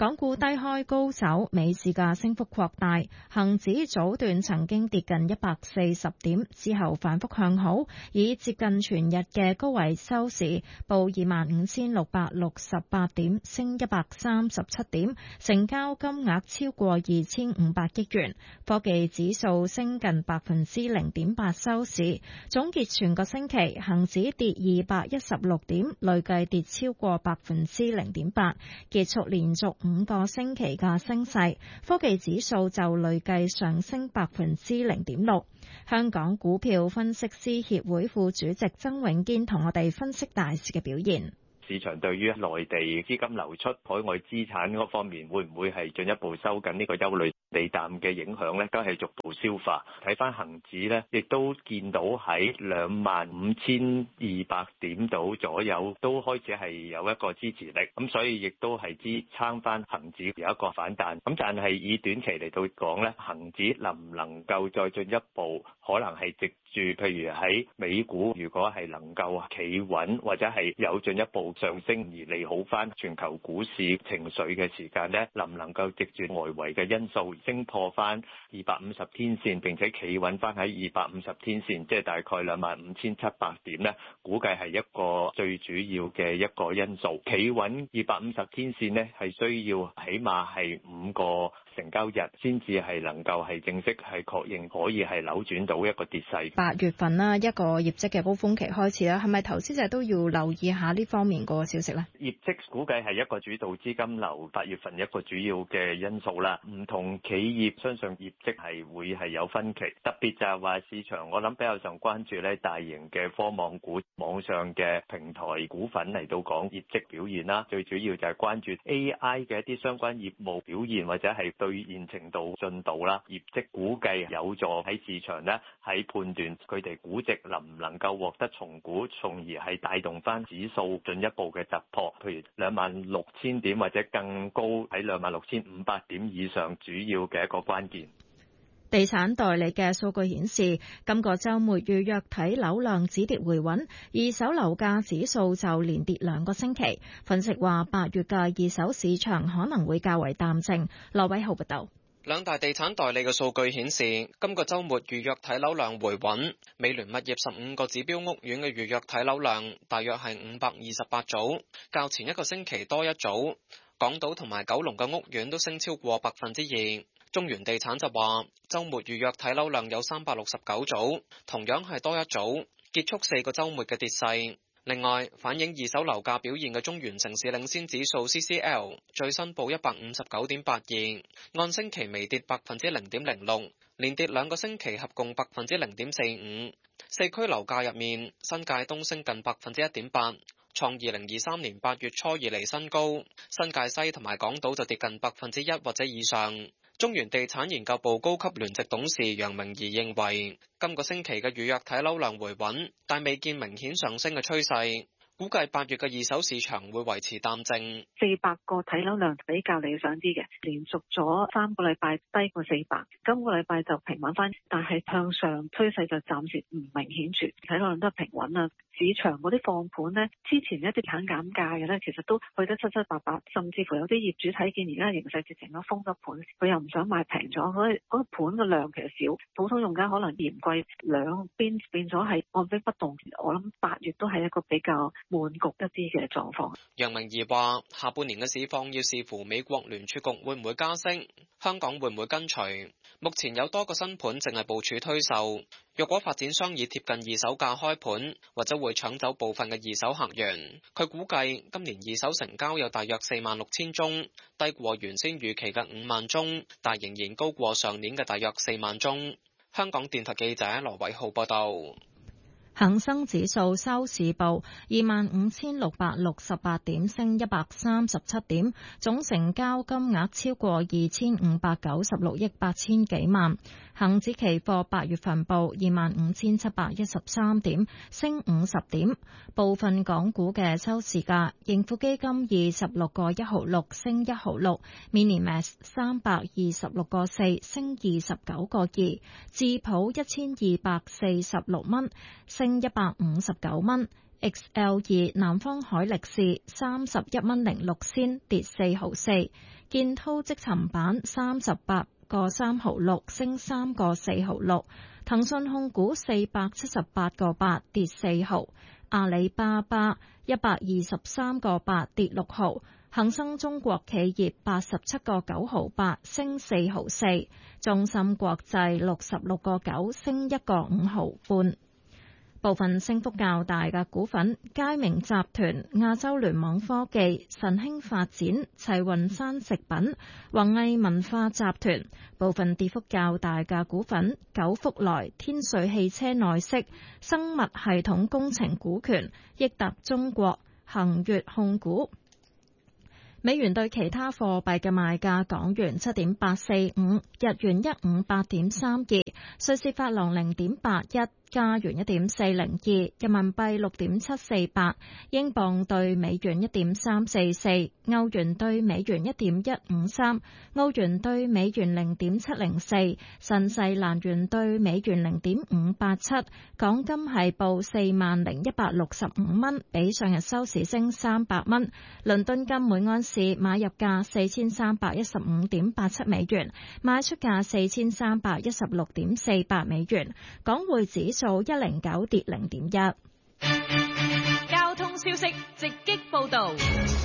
港股低開高走，美市嘅升幅擴大，恒指早段曾經跌近一百四十點，之後反覆向好，以接近全日嘅高位收市，報二萬五千六百六十八點，升一百三十七點，成交金額超過二千五百億元。科技指數升近百分之零點八收市。總結全個星期，恒指跌二百一十六點，累計跌超過百分之零點八，結束連續五個星期嘅升勢。科技指數就累計上升百分之零點六。香港股票分析師協會副主席曾永堅同我哋分析大市嘅表現。 市場對於內地資金流出、海外資產嗰方面會唔會係進一步收緊呢個憂慮利淡嘅影響呢？都係逐步消化。睇翻恒指呢，亦都見到喺兩萬五千二百點度左右都開始係有一個支持力，咁所以亦都係支撐翻恒指有一個反彈。咁但係以短期嚟到講呢，恒指能唔能夠再進一步，可能係藉住譬如喺美股，如果係能夠企穩或者係有進一步上升而利好翻全球股市情緒嘅時間呢，能唔能夠藉住外圍嘅因素升破翻二百五十天線，並且企穩翻喺二百五十天線，即係大概兩萬五千七百點呢，估計係一個最主要嘅一個因素。企穩二百五十天線呢，係需要起碼係五個成交日先至係能夠係正式係確認可以係扭轉到一個跌勢。 八月份啦，一個業績嘅高峰期開始啦，係咪投資者都要留意下呢方面個消息呢？ 業績估計係一個主導資金流八月份一個主要嘅因素啦。唔同企業相信業績係會係有分歧，特別就係話市場我諗比較上關注咧大型嘅科網股、網上嘅平台股份嚟到講業績表現啦。最主要就係關注 A I 嘅一啲相關業務表現或者係兌現程度進度啦。業績估計有助喺市場呢喺判斷佢哋估值能唔能夠獲得重估，從而係帶動翻指數進一步嘅突破，譬如兩萬六千點或者更高喺兩萬六千五百點以上，主要嘅一個關鍵。 地產代理嘅數據顯示，今個週末預約睇樓量止跌回穩，二手樓價指數就連跌兩個星期。分析話，八月嘅二手市場可能會較為淡靜。羅偉浩報道。 兩大地產代理嘅數據顯示，今個週末預約睇樓量回穩。美聯物業十五個指標屋苑嘅預約睇樓量大約係五百二十八組，較前一個星期多一組。港島同埋九龍嘅屋苑都升超過百分之二。中原地產就話，週末預約睇樓量有三百六十九組，同樣係多一組，結束四個週末嘅跌勢。另外，反映二手樓價表現嘅中原城市領先指數 C C L 最新報一百五十九點八二，按星期微跌百分之零點零六，連跌兩個星期合共百分之零點四五。四區樓價入面，新界東升近百分之一點八，創二零二三年八月初以嚟新高；新界西同埋港島就跌近百分之一或者以上。中原地產研究部高級聯席董事楊明儀認為，今個星期嘅預約睇樓量回穩，但未見明顯上升嘅趨勢。估計八月嘅二手市場會維持淡靜， 四百個睇樓量比較理想啲嘅，連續咗三個禮拜低過四百，今個禮拜就平穩翻，但係向上趨勢就暫時唔明顯住，睇樓量都係平穩啦。市場嗰啲放盤呢，之前一啲肯減價嘅呢，其實都去得七七八八，甚至乎有啲業主睇見而家嘅形勢，直情都封咗盤，佢又唔想賣平咗，所以嗰個盤嘅量其實少，普通用家可能嫌貴，兩邊變咗係按兵不動。我諗八月都係一個比較悶局一啲嘅狀況。 楊明儀話：下半年嘅市況要視乎美國聯儲局會唔會加息，香港會唔會跟隨。目前有多個新盤淨係部署推售，若果發展商以貼近二手價開盤，或者會搶走部分嘅二手客源。佢估計今年二手成交有大約四萬六千宗，低過原先預期嘅五萬宗，但仍然高過上年嘅大約四萬宗。香港電台記者羅偉浩報道。 恒生指數收市報二萬五千六百六十八點，升一百三十七點，總成交金額超過二千五百九十六億八千幾萬。恒指期貨八月份報二萬五千七百一十三點，升五十點。部分港股嘅收市價，盈富基金二十六個一毫六，升一毫六；Minimax 三百二十六個四，升二十九個二；智普一千二百四十六蚊，升一百五十九蚊。X L 二南方海力士三十一蚊零六仙，跌四毫四。 建滔積層板三十八個三毫六，升三個四毫六。騰訊控股四百七十八個八，跌四毫。阿里巴巴一百二十三個八，跌六毫。恒生中國企業八十七個九毫八，升四毫四。中芯國際六十六個九，升一個五毫半。部分升幅較大嘅股份：佳明集團、亞洲聯網科技、晨興發展、齊雲山食品、宏毅文化集團。部分跌幅較大嘅股份：九福來、天瑞汽車內飾、生物系統工程股權、益達中國、恒悅控股。美元對其他貨幣嘅賣價：港元七點八四五，日元一五八點三二，瑞士法郎零點八一，加元一點四零二，人民幣六點七四八，英鎊對美元一點三四四，歐元對美元一點一五三，澳元對美元零點七零四，新西蘭元對美元零點五八七。港金係報四萬零一百六十五蚊，比上日收市升三百蚊。倫敦金每安士買入價四千三百一十五點八七美元，賣出價四千三百一十六點四八美元。港匯指數一零九跌零點一。 交通消息直擊報道。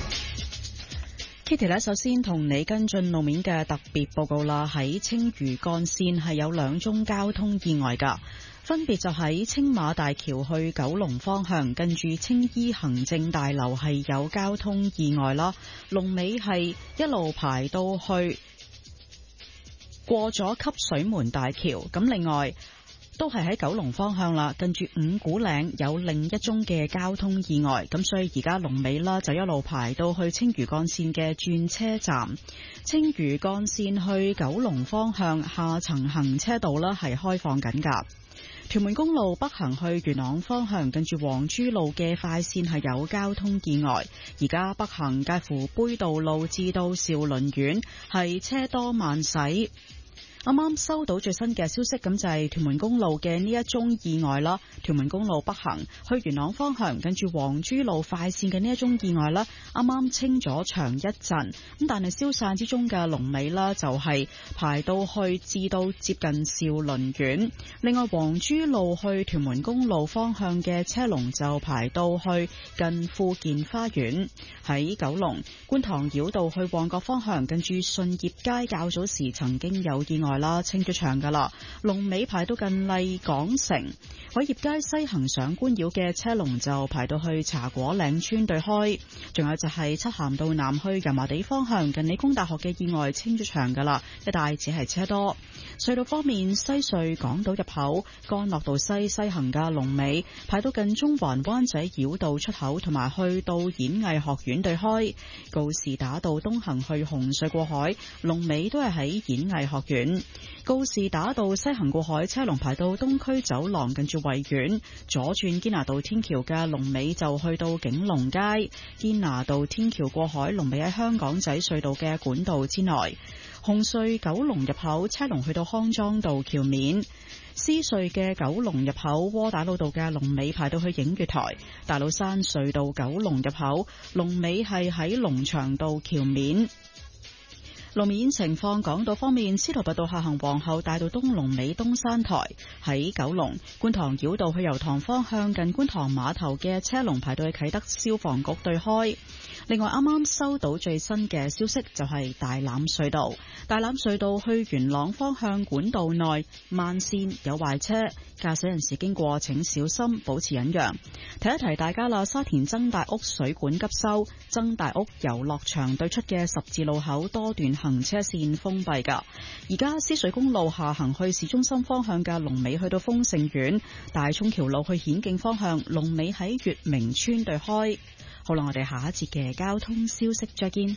Kitty 咧，首先同你跟進路面嘅特別報告啦。喺青嶼幹線係有兩宗交通意外噶，分別就喺青馬大橋去九龍方向，近住青衣行政大樓係有交通意外啦。龍尾係一路排到去過咗汲水門大橋。咁另外都係喺九龍方向啦，近住五股嶺有另一宗嘅交通意外，咁所以而家龍尾啦就一路排到去青嶼幹線嘅轉車站。青嶼幹線去九龍方向下層行車道啦係開放緊㗎。屯門公路北行去元朗方向，近住黃珠路嘅快線係有交通意外，而家北行介乎杯渡路至到兆麟苑係車多慢駛。啱啱收到最新嘅消息，咁就係屯門公路嘅呢一宗意外啦。屯門公路北行去元朗方向，近住黃珠路快線嘅呢一宗意外啦，啱啱清咗場一陣，咁但係消散之中嘅龍尾啦，就係排到去至到接近兆麟苑。另外，黃珠路去屯門公路方向嘅車龍就排到去近富健花園。喺九龍觀塘繞道去旺角方向，近住順業街較早時曾經有意外啦，清咗場噶啦，龍尾排到近麗港城。偉業街西行上官繞嘅車龍就排到去茶果嶺村對開。仲有就係漆咸道南去油麻地方向，近理工大學嘅意外清咗場噶啦，一帶只係車多。隧道方面，西隧港島入口干諾道西西行嘅龍尾排到近中環灣仔繞道出口，同埋去到演藝學院對開。告士打道東行去紅隧過海，龍尾都係喺演藝學院。告士打道西行過海車龍排到東區走廊，近住維園。左轉堅拿道天橋嘅龍尾就去到景隆街。堅拿道天橋過海龍尾喺香港仔隧道嘅管道之內。紅隧九龍入口車龍去到康莊道橋面。獅隧嘅九龍入口窩打老道嘅龍尾排到去映月台。大老山隧道九龍入口龍尾係喺龍翔道橋面。路面情況，港島方面，司徒拔道下行皇后大道東龍尾東山台。喺九龍觀塘繞道去油塘方向，近觀塘碼頭嘅車龍排到去啟德消防局對開。另外，啱啱收到最新嘅消息，就係大欖隧道。大欖隧道去元朗方向管道內慢線有壞車，駕駛人士經過請小心，保持忍讓。提一提大家啦，沙田曾大屋水管急修，曾大屋遊樂場對出嘅十字路口多段行車線封閉㗎。而家獅隧公路下行去市中心方向嘅龍尾去到豐盛苑，大涌橋路去顯徑方向龍尾喺月明村對開。好啦，我哋下一節嘅交通消息再見。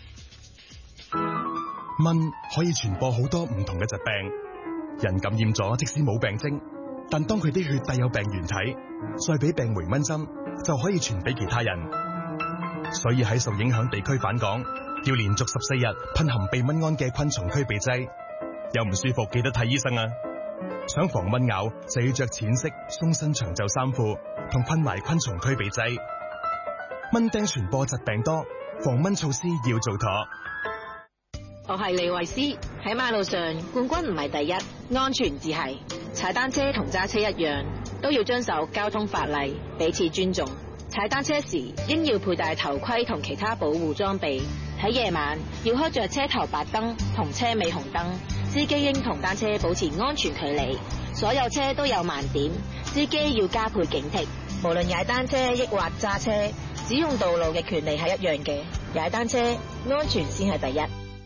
蚊可以傳播好多唔同嘅疾病，人感染咗即使冇病徵，但當佢啲血帶有病原體，再俾病媒蚊針就可以傳俾其他人。所以喺受影響地區返港，要連續十四日噴含避蚊胺嘅昆蟲驅避劑。有唔舒服記得睇醫生啊！想防蚊咬就要着淺色鬆身長袖衫褲同噴埋昆蟲驅避劑。蚊叮傳播疾病多，防蚊措施要做妥。 我係李慧詩。喺馬路上，冠軍唔係第一，安全至係。踩單車同揸車一樣，都要遵守交通法例，彼此尊重。踩單車時應要佩戴頭盔同其他保護裝備。喺夜晚要開着車頭白燈同車尾紅燈。司機應同單車保持安全距離。所有車都有盲點，司機要加倍警惕。無論踩單車抑或揸車，使用道路嘅權利係一樣嘅。踩單車安全先係第一。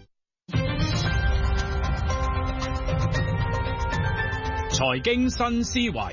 財經新思維，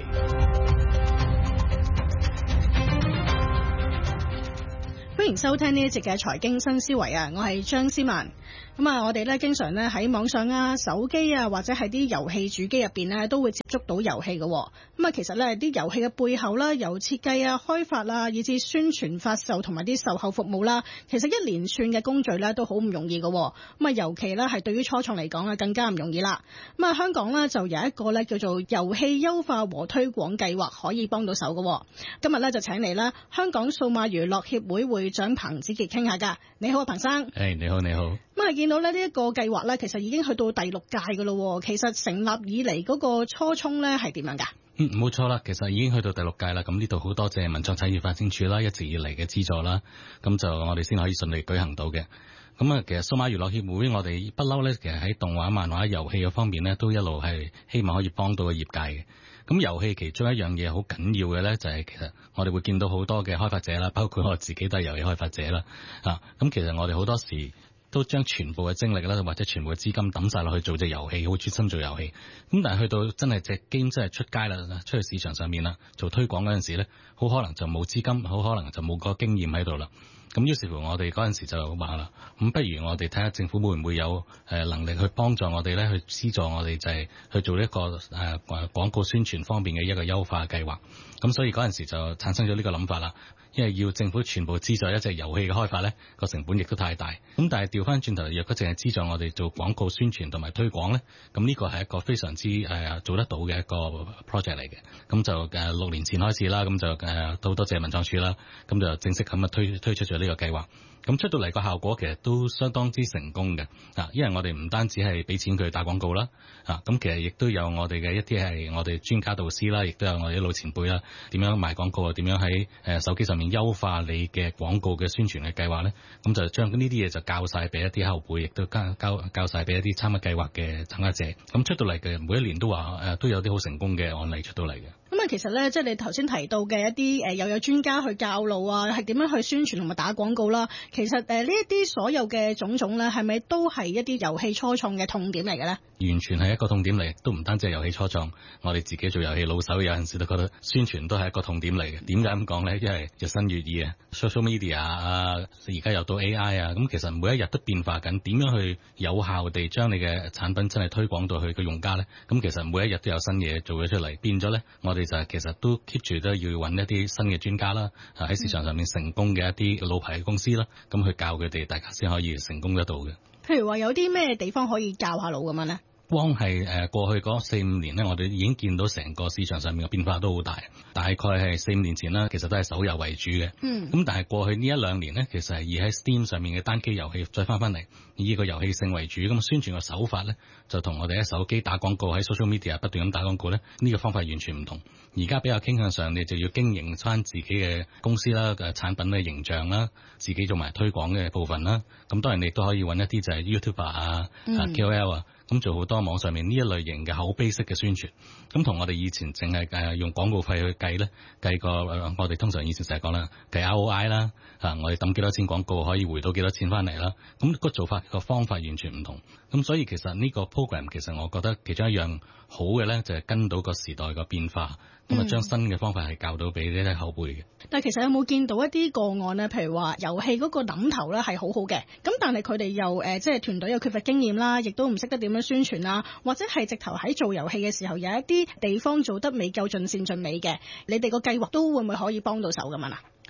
歡迎收聽呢一節嘅財經新思維啊！我係張思文。咁啊，我哋咧經常咧喺網上啊、手機啊或者係啲遊戲主機入邊咧都會接觸到遊戲嘅。咁啊，其實咧啲遊戲嘅背後啦，由設計啊、開發啊，以至宣傳、發售同埋啲售後服務啦，其實一連串嘅工序咧都好唔容易嘅。咁啊，尤其咧係對於初創嚟講咧更加唔容易啦。咁啊，香港咧就有一個咧叫做遊戲優化和推廣計劃可以幫到手嘅。今日咧就請嚟啦香港數碼娛樂協會會長彭子傑傾下㗎。你好啊，彭生。 誒，hey, 你好，你好。 咁啊，見到咧呢一個計劃咧，其實已經去到第六屆㗎咯。其實成立以嚟嗰個初衷咧係點樣㗎？ 嗯，冇錯啦，其實已經去到第六屆啦。咁呢度好多謝文創產業發展署啦，一直以嚟嘅資助啦，咁就我哋先可以順利舉行到嘅。咁啊，其實數碼娛樂協會我哋不嬲咧，其實喺動畫、漫畫、遊戲嗰方面咧，都一路係希望可以幫到個業界嘅。咁遊戲其中一樣嘢好緊要嘅咧，就係其實我哋會見到好多嘅開發者啦，包括我自己都係遊戲開發者啦。啊，咁其實我哋好多時都將全部嘅精力啦，或者全部嘅資金抌晒落去做隻遊戲，好專心做遊戲。咁但係去到真係隻 game 真係出街啦，出去市場上面啦，做推廣嗰陣時咧，好可能就冇資金，好可能就冇個經驗喺度啦。咁於是乎我哋嗰陣時就話啦，咁不如我哋睇下政府會唔會有誒能力去幫助我哋咧，去資助我哋就係去做一個誒廣告宣傳方面嘅一個優化計劃。咁所以嗰陣時就產生咗呢個諗法啦。因為要政府全部資助一隻遊戲嘅開發咧，個成本亦都太大。咁但係調翻轉頭，若果淨係資助我哋做廣告宣傳同埋推廣咧，咁呢個係一個非常之誒、呃、做得到嘅一個 project 嚟嘅。咁就誒六、呃、年前開始啦，咁就誒都多謝文創署啦，咁就正式咁啊推推出咗呢個計劃。咁出到嚟個效果其實都相當之成功嘅，啊，因為我哋唔單止係俾錢佢打廣告啦，啊，咁其實亦都有我哋嘅一啲係我哋專家導師啦，亦都有我哋啲老前輩啦，點樣賣廣告啊，點樣喺誒手機上面優化你嘅廣告嘅宣傳嘅計劃咧，咁就將呢啲嘢就教晒俾一啲後輩，亦都教教教曬俾一啲參加計劃嘅參加者，咁出到嚟嘅每一年都話誒都有啲好成功嘅案例出到嚟嘅。 咁啊，其實咧，即係你頭先提到嘅一啲誒，又有專家去教路啊，係點樣去宣傳同埋打廣告啦。其實誒，呢一啲所有嘅種種咧，係咪都係一啲遊戲初創嘅痛點嚟嘅咧？ 完全係一個痛點嚟，都唔單止係遊戲初創。我哋自己做遊戲老手，有陣時都覺得宣傳都係一個痛點嚟嘅。點解咁講咧？因為日新月異啊 ，social media 啊，而家又到 A I 啊，咁其實每一日都變化緊。點樣去有效地將你嘅產品真係推廣到去個用家咧？咁其實每一日都有新嘢做咗出嚟，變咗咧，我哋就係其實都 keep 住都要揾一啲新嘅專家啦，喺市場上面成功嘅一啲老牌嘅公司啦，咁去教佢哋，大家先可以成功得到嘅。 譬如話有啲咩地方可以教下路咁樣咧？ 光係誒過去嗰四五年咧，我哋已經見到成個市場上面嘅變化都好大。大概係四五年前啦，其實都係手遊為主嘅。嗯。咁但係過去呢一兩年咧，其實係以喺 Steam 上面嘅單機遊戲再翻翻嚟，以呢個遊戲性為主。咁宣傳嘅手法咧，就同我哋喺手機打廣告喺 social media 不斷咁打廣告咧，呢個方法完全唔同。而家比較傾向上，你就要經營翻自己嘅公司啦、嘅產品嘅形象啦，自己做埋推廣嘅部分啦。咁當然你都可以揾一啲就係 YouTuber 啊、嗯、K O L 啊。咁做好多網上面呢一類型嘅口碑式嘅宣傳，咁同我哋以前淨係誒用廣告費去計咧，計個、呃、我哋通常以前成日講啦，計 R O I 啦，啊我哋抌幾多錢廣告可以回到幾多錢翻嚟啦，咁個做法個方法完全唔同，咁所以其實呢個 program 其實我覺得其中一樣好嘅咧，就係跟到個時代個變化，咁啊將新嘅方法係教到俾呢啲後輩嘅。 但係其實有冇見到一啲個案咧？譬如話遊戲嗰個諗頭咧係好好嘅，咁但係佢哋又誒即係團隊又缺乏經驗啦，亦都唔識得點樣宣傳啦，或者係直頭喺做遊戲嘅時候有一啲地方做得未夠盡善盡美嘅，你哋個計劃都會唔會可以幫到手咁樣啊？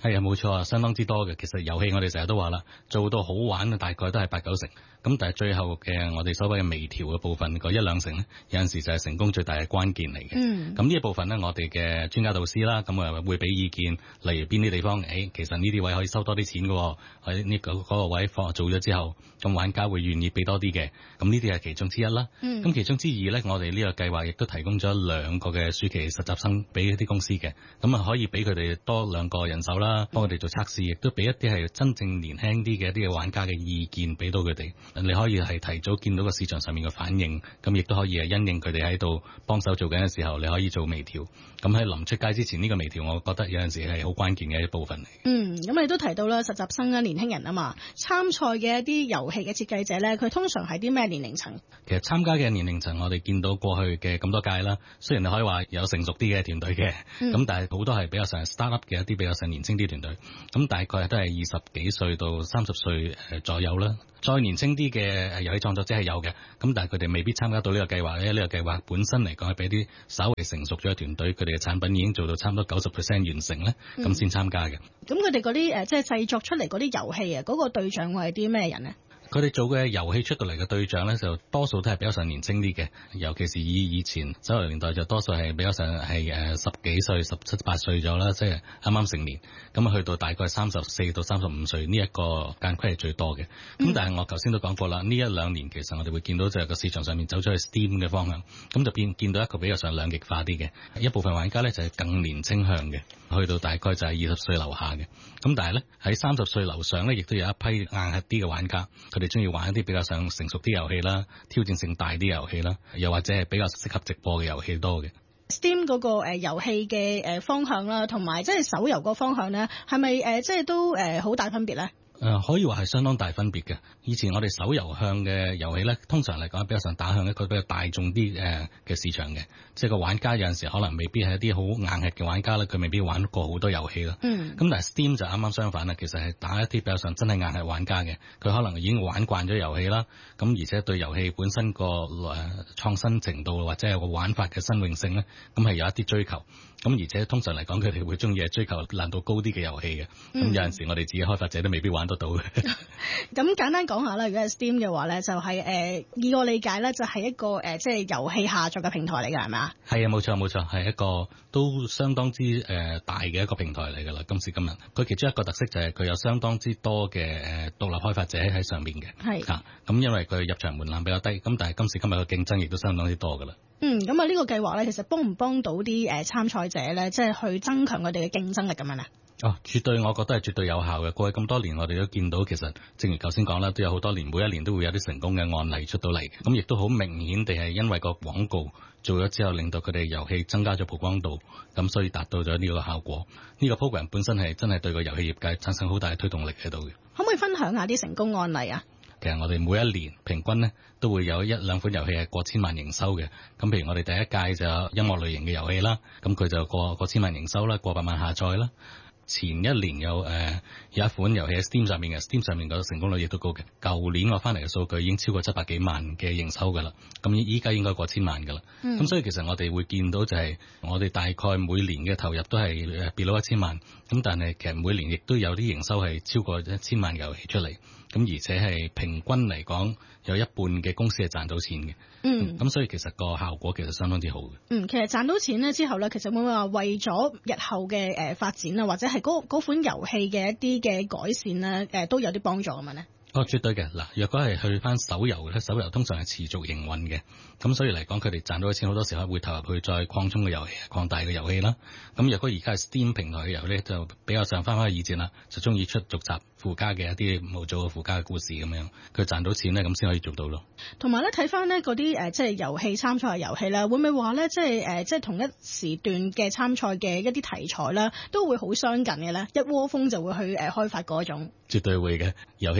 係啊，冇錯啊，相當之多嘅。其實遊戲我哋成日都話啦，做到好玩啊，大概都係八九成。咁但係最後嘅我哋所謂嘅微調嘅部分，嗰一兩成呢，有陣時就係成功最大嘅關鍵嚟嘅。嗯。咁呢一部分呢，我哋嘅專家導師啦，咁啊會俾意見，例如邊啲地方，誒、哎，其實呢啲位可以收多啲錢嘅，喺呢個嗰個位放做咗之後，咁玩家會願意俾多啲嘅。咁呢啲係其中之一啦。嗯。咁其中之二呢，我哋呢個計劃亦都提供咗兩個嘅暑期實習生俾一啲公司嘅，咁啊可以俾佢哋多兩個人手啦，幫佢哋做測試，亦都俾一啲係真正年輕啲嘅一啲嘅玩家嘅意見俾到佢哋。你可以係提早見到個市場上面嘅反應，咁亦都可以係因應佢哋喺度幫手做緊嘅時候，你可以做微調。咁喺臨出街之前呢個微調，我覺得有陣時係好關鍵嘅一部分嚟。 嗯，咁你都提到啦，實習生啊，年輕人啊嘛，參賽嘅一啲遊戲嘅設計者咧，佢通常係啲咩年齡層？其實參加嘅年齡層，我哋見到過去嘅咁多屆啦，雖然你可以話有成熟啲嘅團隊嘅，咁、嗯、但係好多係比較上 start up 嘅一啲比較上年輕啲團隊，咁大概都係二十幾歲到三十歲誒左右啦。再年輕啲嘅遊戲創作者係有嘅，咁但係佢哋未必參加到呢個計劃咧。呢、呢個計劃本身嚟講係俾啲稍微成熟咗嘅團隊，佢哋嘅產品已經做到差唔多九十 percent 完成咧，咁先參加嘅。咁佢哋嗰啲誒即係製作出嚟嗰啲遊戲啊，嗰、嗰個對象會係啲咩人呢？佢哋做嘅遊戲出到嚟嘅對象咧，就多數都係比較上年輕啲嘅，尤其是以以前九十年代就多數係比較上係誒十幾歲、十七八歲咗啦，即係啱啱成年。咁啊去到大概三十四到三十五歲呢一個間區係最多嘅。咁、嗯、但係我頭先都講過啦，呢一兩年其實我哋會見到就係個市場上面走咗去 Steam 嘅方向，咁就變見到一個比較上兩極化啲嘅一部分玩家咧，就係更年輕向嘅，去到大概就係二十歲樓下嘅。咁但係咧喺三十歲樓上咧，亦都有一批硬核啲嘅玩家，佢哋中意玩一啲比較上成熟啲遊戲啦，挑戰性大啲遊戲啦，又或者係比較適合直播嘅遊戲多嘅。Steam 嗰個誒遊戲嘅誒方向啦，同埋即係手遊個方向咧，係咪誒即係都誒好大分別咧？誒、呃、可以話係相當大分別嘅。以前我哋手遊向嘅遊戲咧，通常嚟講比較上打向一個比較大眾啲誒嘅市場嘅，即係個玩家有陣時可能未必係一啲好硬核嘅玩家啦，佢未必玩過好多遊戲啦。嗯。咁但係 Steam 就啱啱相反啦，其實係打一啲比較上真係硬核玩家嘅，佢可能已經玩慣咗遊戲啦，咁而且對遊戲本身個誒創新程度或者係個玩法嘅新穎性咧，咁係有一啲追求。咁而且通常嚟講，佢哋會中意係追求難度高啲嘅遊戲嘅。咁、嗯、有陣時我哋自己開發者都未必玩得到嘅。咁簡單講下啦，如果係 Steam 嘅話咧，就係、是、誒、呃、以我理解咧，就係一個誒、呃、即係遊戲下載嘅平台嚟㗎，係咪啊？係啊，冇錯冇錯，係一個都相當之誒、呃、大嘅一個平台嚟㗎啦。今時今日，佢其中一個特色就係佢有相當之多嘅誒獨立開發者喺上面嘅。係啊，咁因為佢入場門檻比較低，咁但係今時今日嘅競爭亦都相當之多㗎啦。嗯，咁啊呢個計劃咧，其實幫唔幫到啲誒參賽者咧，即係去增強佢哋嘅競爭力咁樣啊？哦，絕對，我覺得係絕對有效嘅。過去咁多年，我哋都見到其實，正如頭先講啦，都有好多年，每一年都會有啲成功嘅案例出到嚟嘅。咁亦都好明顯地係因為個廣告做咗之後，令到佢哋遊戲增加咗曝光度，咁所以達到咗呢個效果。呢個 program 本身係真係對個遊戲業界產生好大嘅推動力喺度嘅。可唔可以分享下啲成功案例啊？其實我哋每一年平均呢都會有一兩款遊戲係過千萬營收嘅。咁譬如我哋第一屆就有音樂類型嘅遊戲啦，咁佢就過過千萬營收啦，過百萬下載啦。前一年有誒、呃、有一款遊戲喺 Steam 上面嘅 Steam 上面個成功率亦都高嘅。舊年我翻嚟嘅數據已經超過七百幾萬嘅營收㗎啦，咁依家應該過千萬㗎啦。咁、嗯、所以其實我哋會見到就係我哋大概每年嘅投入都係誒 below 一千萬，咁但係其實每年亦都有啲營收係超過一千萬嘅遊戲出嚟，咁而且係平均嚟講有一半嘅公司係賺到錢嘅。嗯，咁所以其實個效果其實相當之好嘅。嗯，其實賺到錢咧之後咧，其實會唔會話為咗日後嘅誒發展啊，或者係嗰嗰款遊戲嘅一啲嘅改善咧，誒、呃、都有啲幫助咁樣咧？哦，絕對嘅。嗱，若果係去翻手遊咧，手遊通常係持續營運嘅，咁所以嚟講，佢哋賺到嘅錢好多時候會投入去再擴充嘅遊戲、擴大嘅遊戲啦。咁若果而家係 Steam 平台嘅遊戲咧，就比較上翻翻去以前啦，就中意出續集附加嘅一啲模組嘅附加嘅故事咁樣，佢賺到錢咧，咁先可以做到咯。同埋咧，睇翻呢嗰啲誒，即係遊戲參賽嘅遊戲啦，會唔會話咧，即係誒，即係同一時段嘅參賽嘅一啲題材啦，都會好相近嘅咧？一窩蜂就會去誒開發嗰種。絕對會嘅，遊戲開發者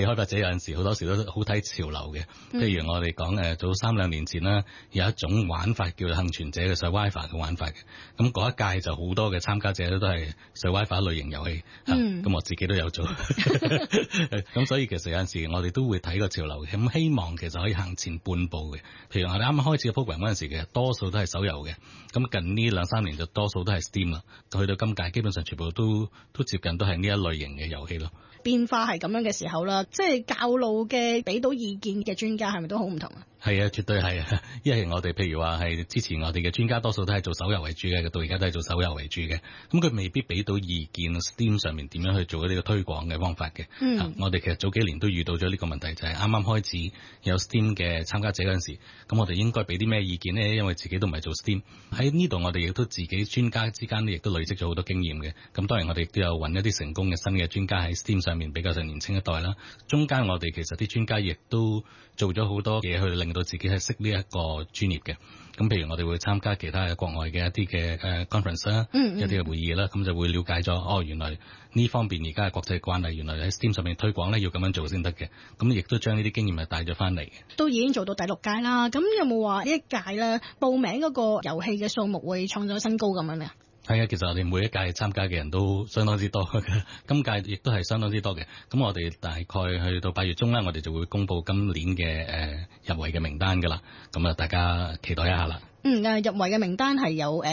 有陣時好多時都好睇潮流嘅。譬如我哋講誒早三兩年前啦，有一種玩法叫做幸存者嘅上 WiFi 嘅玩法嘅。咁嗰一屆就好多嘅參加者都係上 WiFi 類型遊戲。嗯。咁、啊、我自己都有做。咁所以其實有陣時我哋都會睇個潮流嘅。咁希望其實可以行前半步嘅。譬如我哋啱啱開始嘅 program 嗰陣時嘅，多數都係手遊嘅。咁近呢兩三年就多數都係 Steam 啦。去到今屆基本上全部都都接近都係呢一類型嘅遊戲咯。 變化係咁樣嘅時候啦，即係教路嘅俾到意見嘅專家係咪都好唔同啊？係啊，絕對係啊！因為我哋譬如話係之前我哋嘅專家多數都係做手遊為主嘅，到而家都係做手遊為主嘅。咁佢未必俾到意見 Steam 上面點樣去做呢個推廣嘅方法嘅。嗯、啊，我哋其實早幾年都遇到咗呢個問題，就係啱啱開始有 Steam 嘅參加者嗰陣時，咁我哋應該俾啲咩意見呢？因為自己都唔係做 Steam。喺呢度我哋亦都自己專家之間亦都累積咗好多經驗嘅。咁當然我哋亦都有揾一啲成功嘅新嘅專家喺 Steam 上面比較上年輕一代啦。中間我哋其實啲專家亦都做咗好多嘢去令到自己係識呢一個專業嘅。咁譬如我哋會參加其他嘅國外嘅一啲嘅誒 conference 啦，嗯嗯一啲嘅會議啦，咁就會了解咗哦，原來呢方面而家係國際慣例，原來喺 Steam 上面推廣咧要咁樣做先得嘅。咁亦都將呢啲經驗係帶咗翻嚟嘅。都已經做到第六屆啦，咁有冇話呢一屆咧報名嗰個遊戲嘅數目會創咗新高咁樣咧？係啊，其實我哋每一屆參加嘅人都相當之多嘅，今屆亦都係相當之多嘅。咁我哋大概去到八月中啦，我哋就會公布今年嘅誒、呃、入圍嘅名單噶啦。咁啊，大家期待一下啦。嗯，誒入圍嘅名單係有誒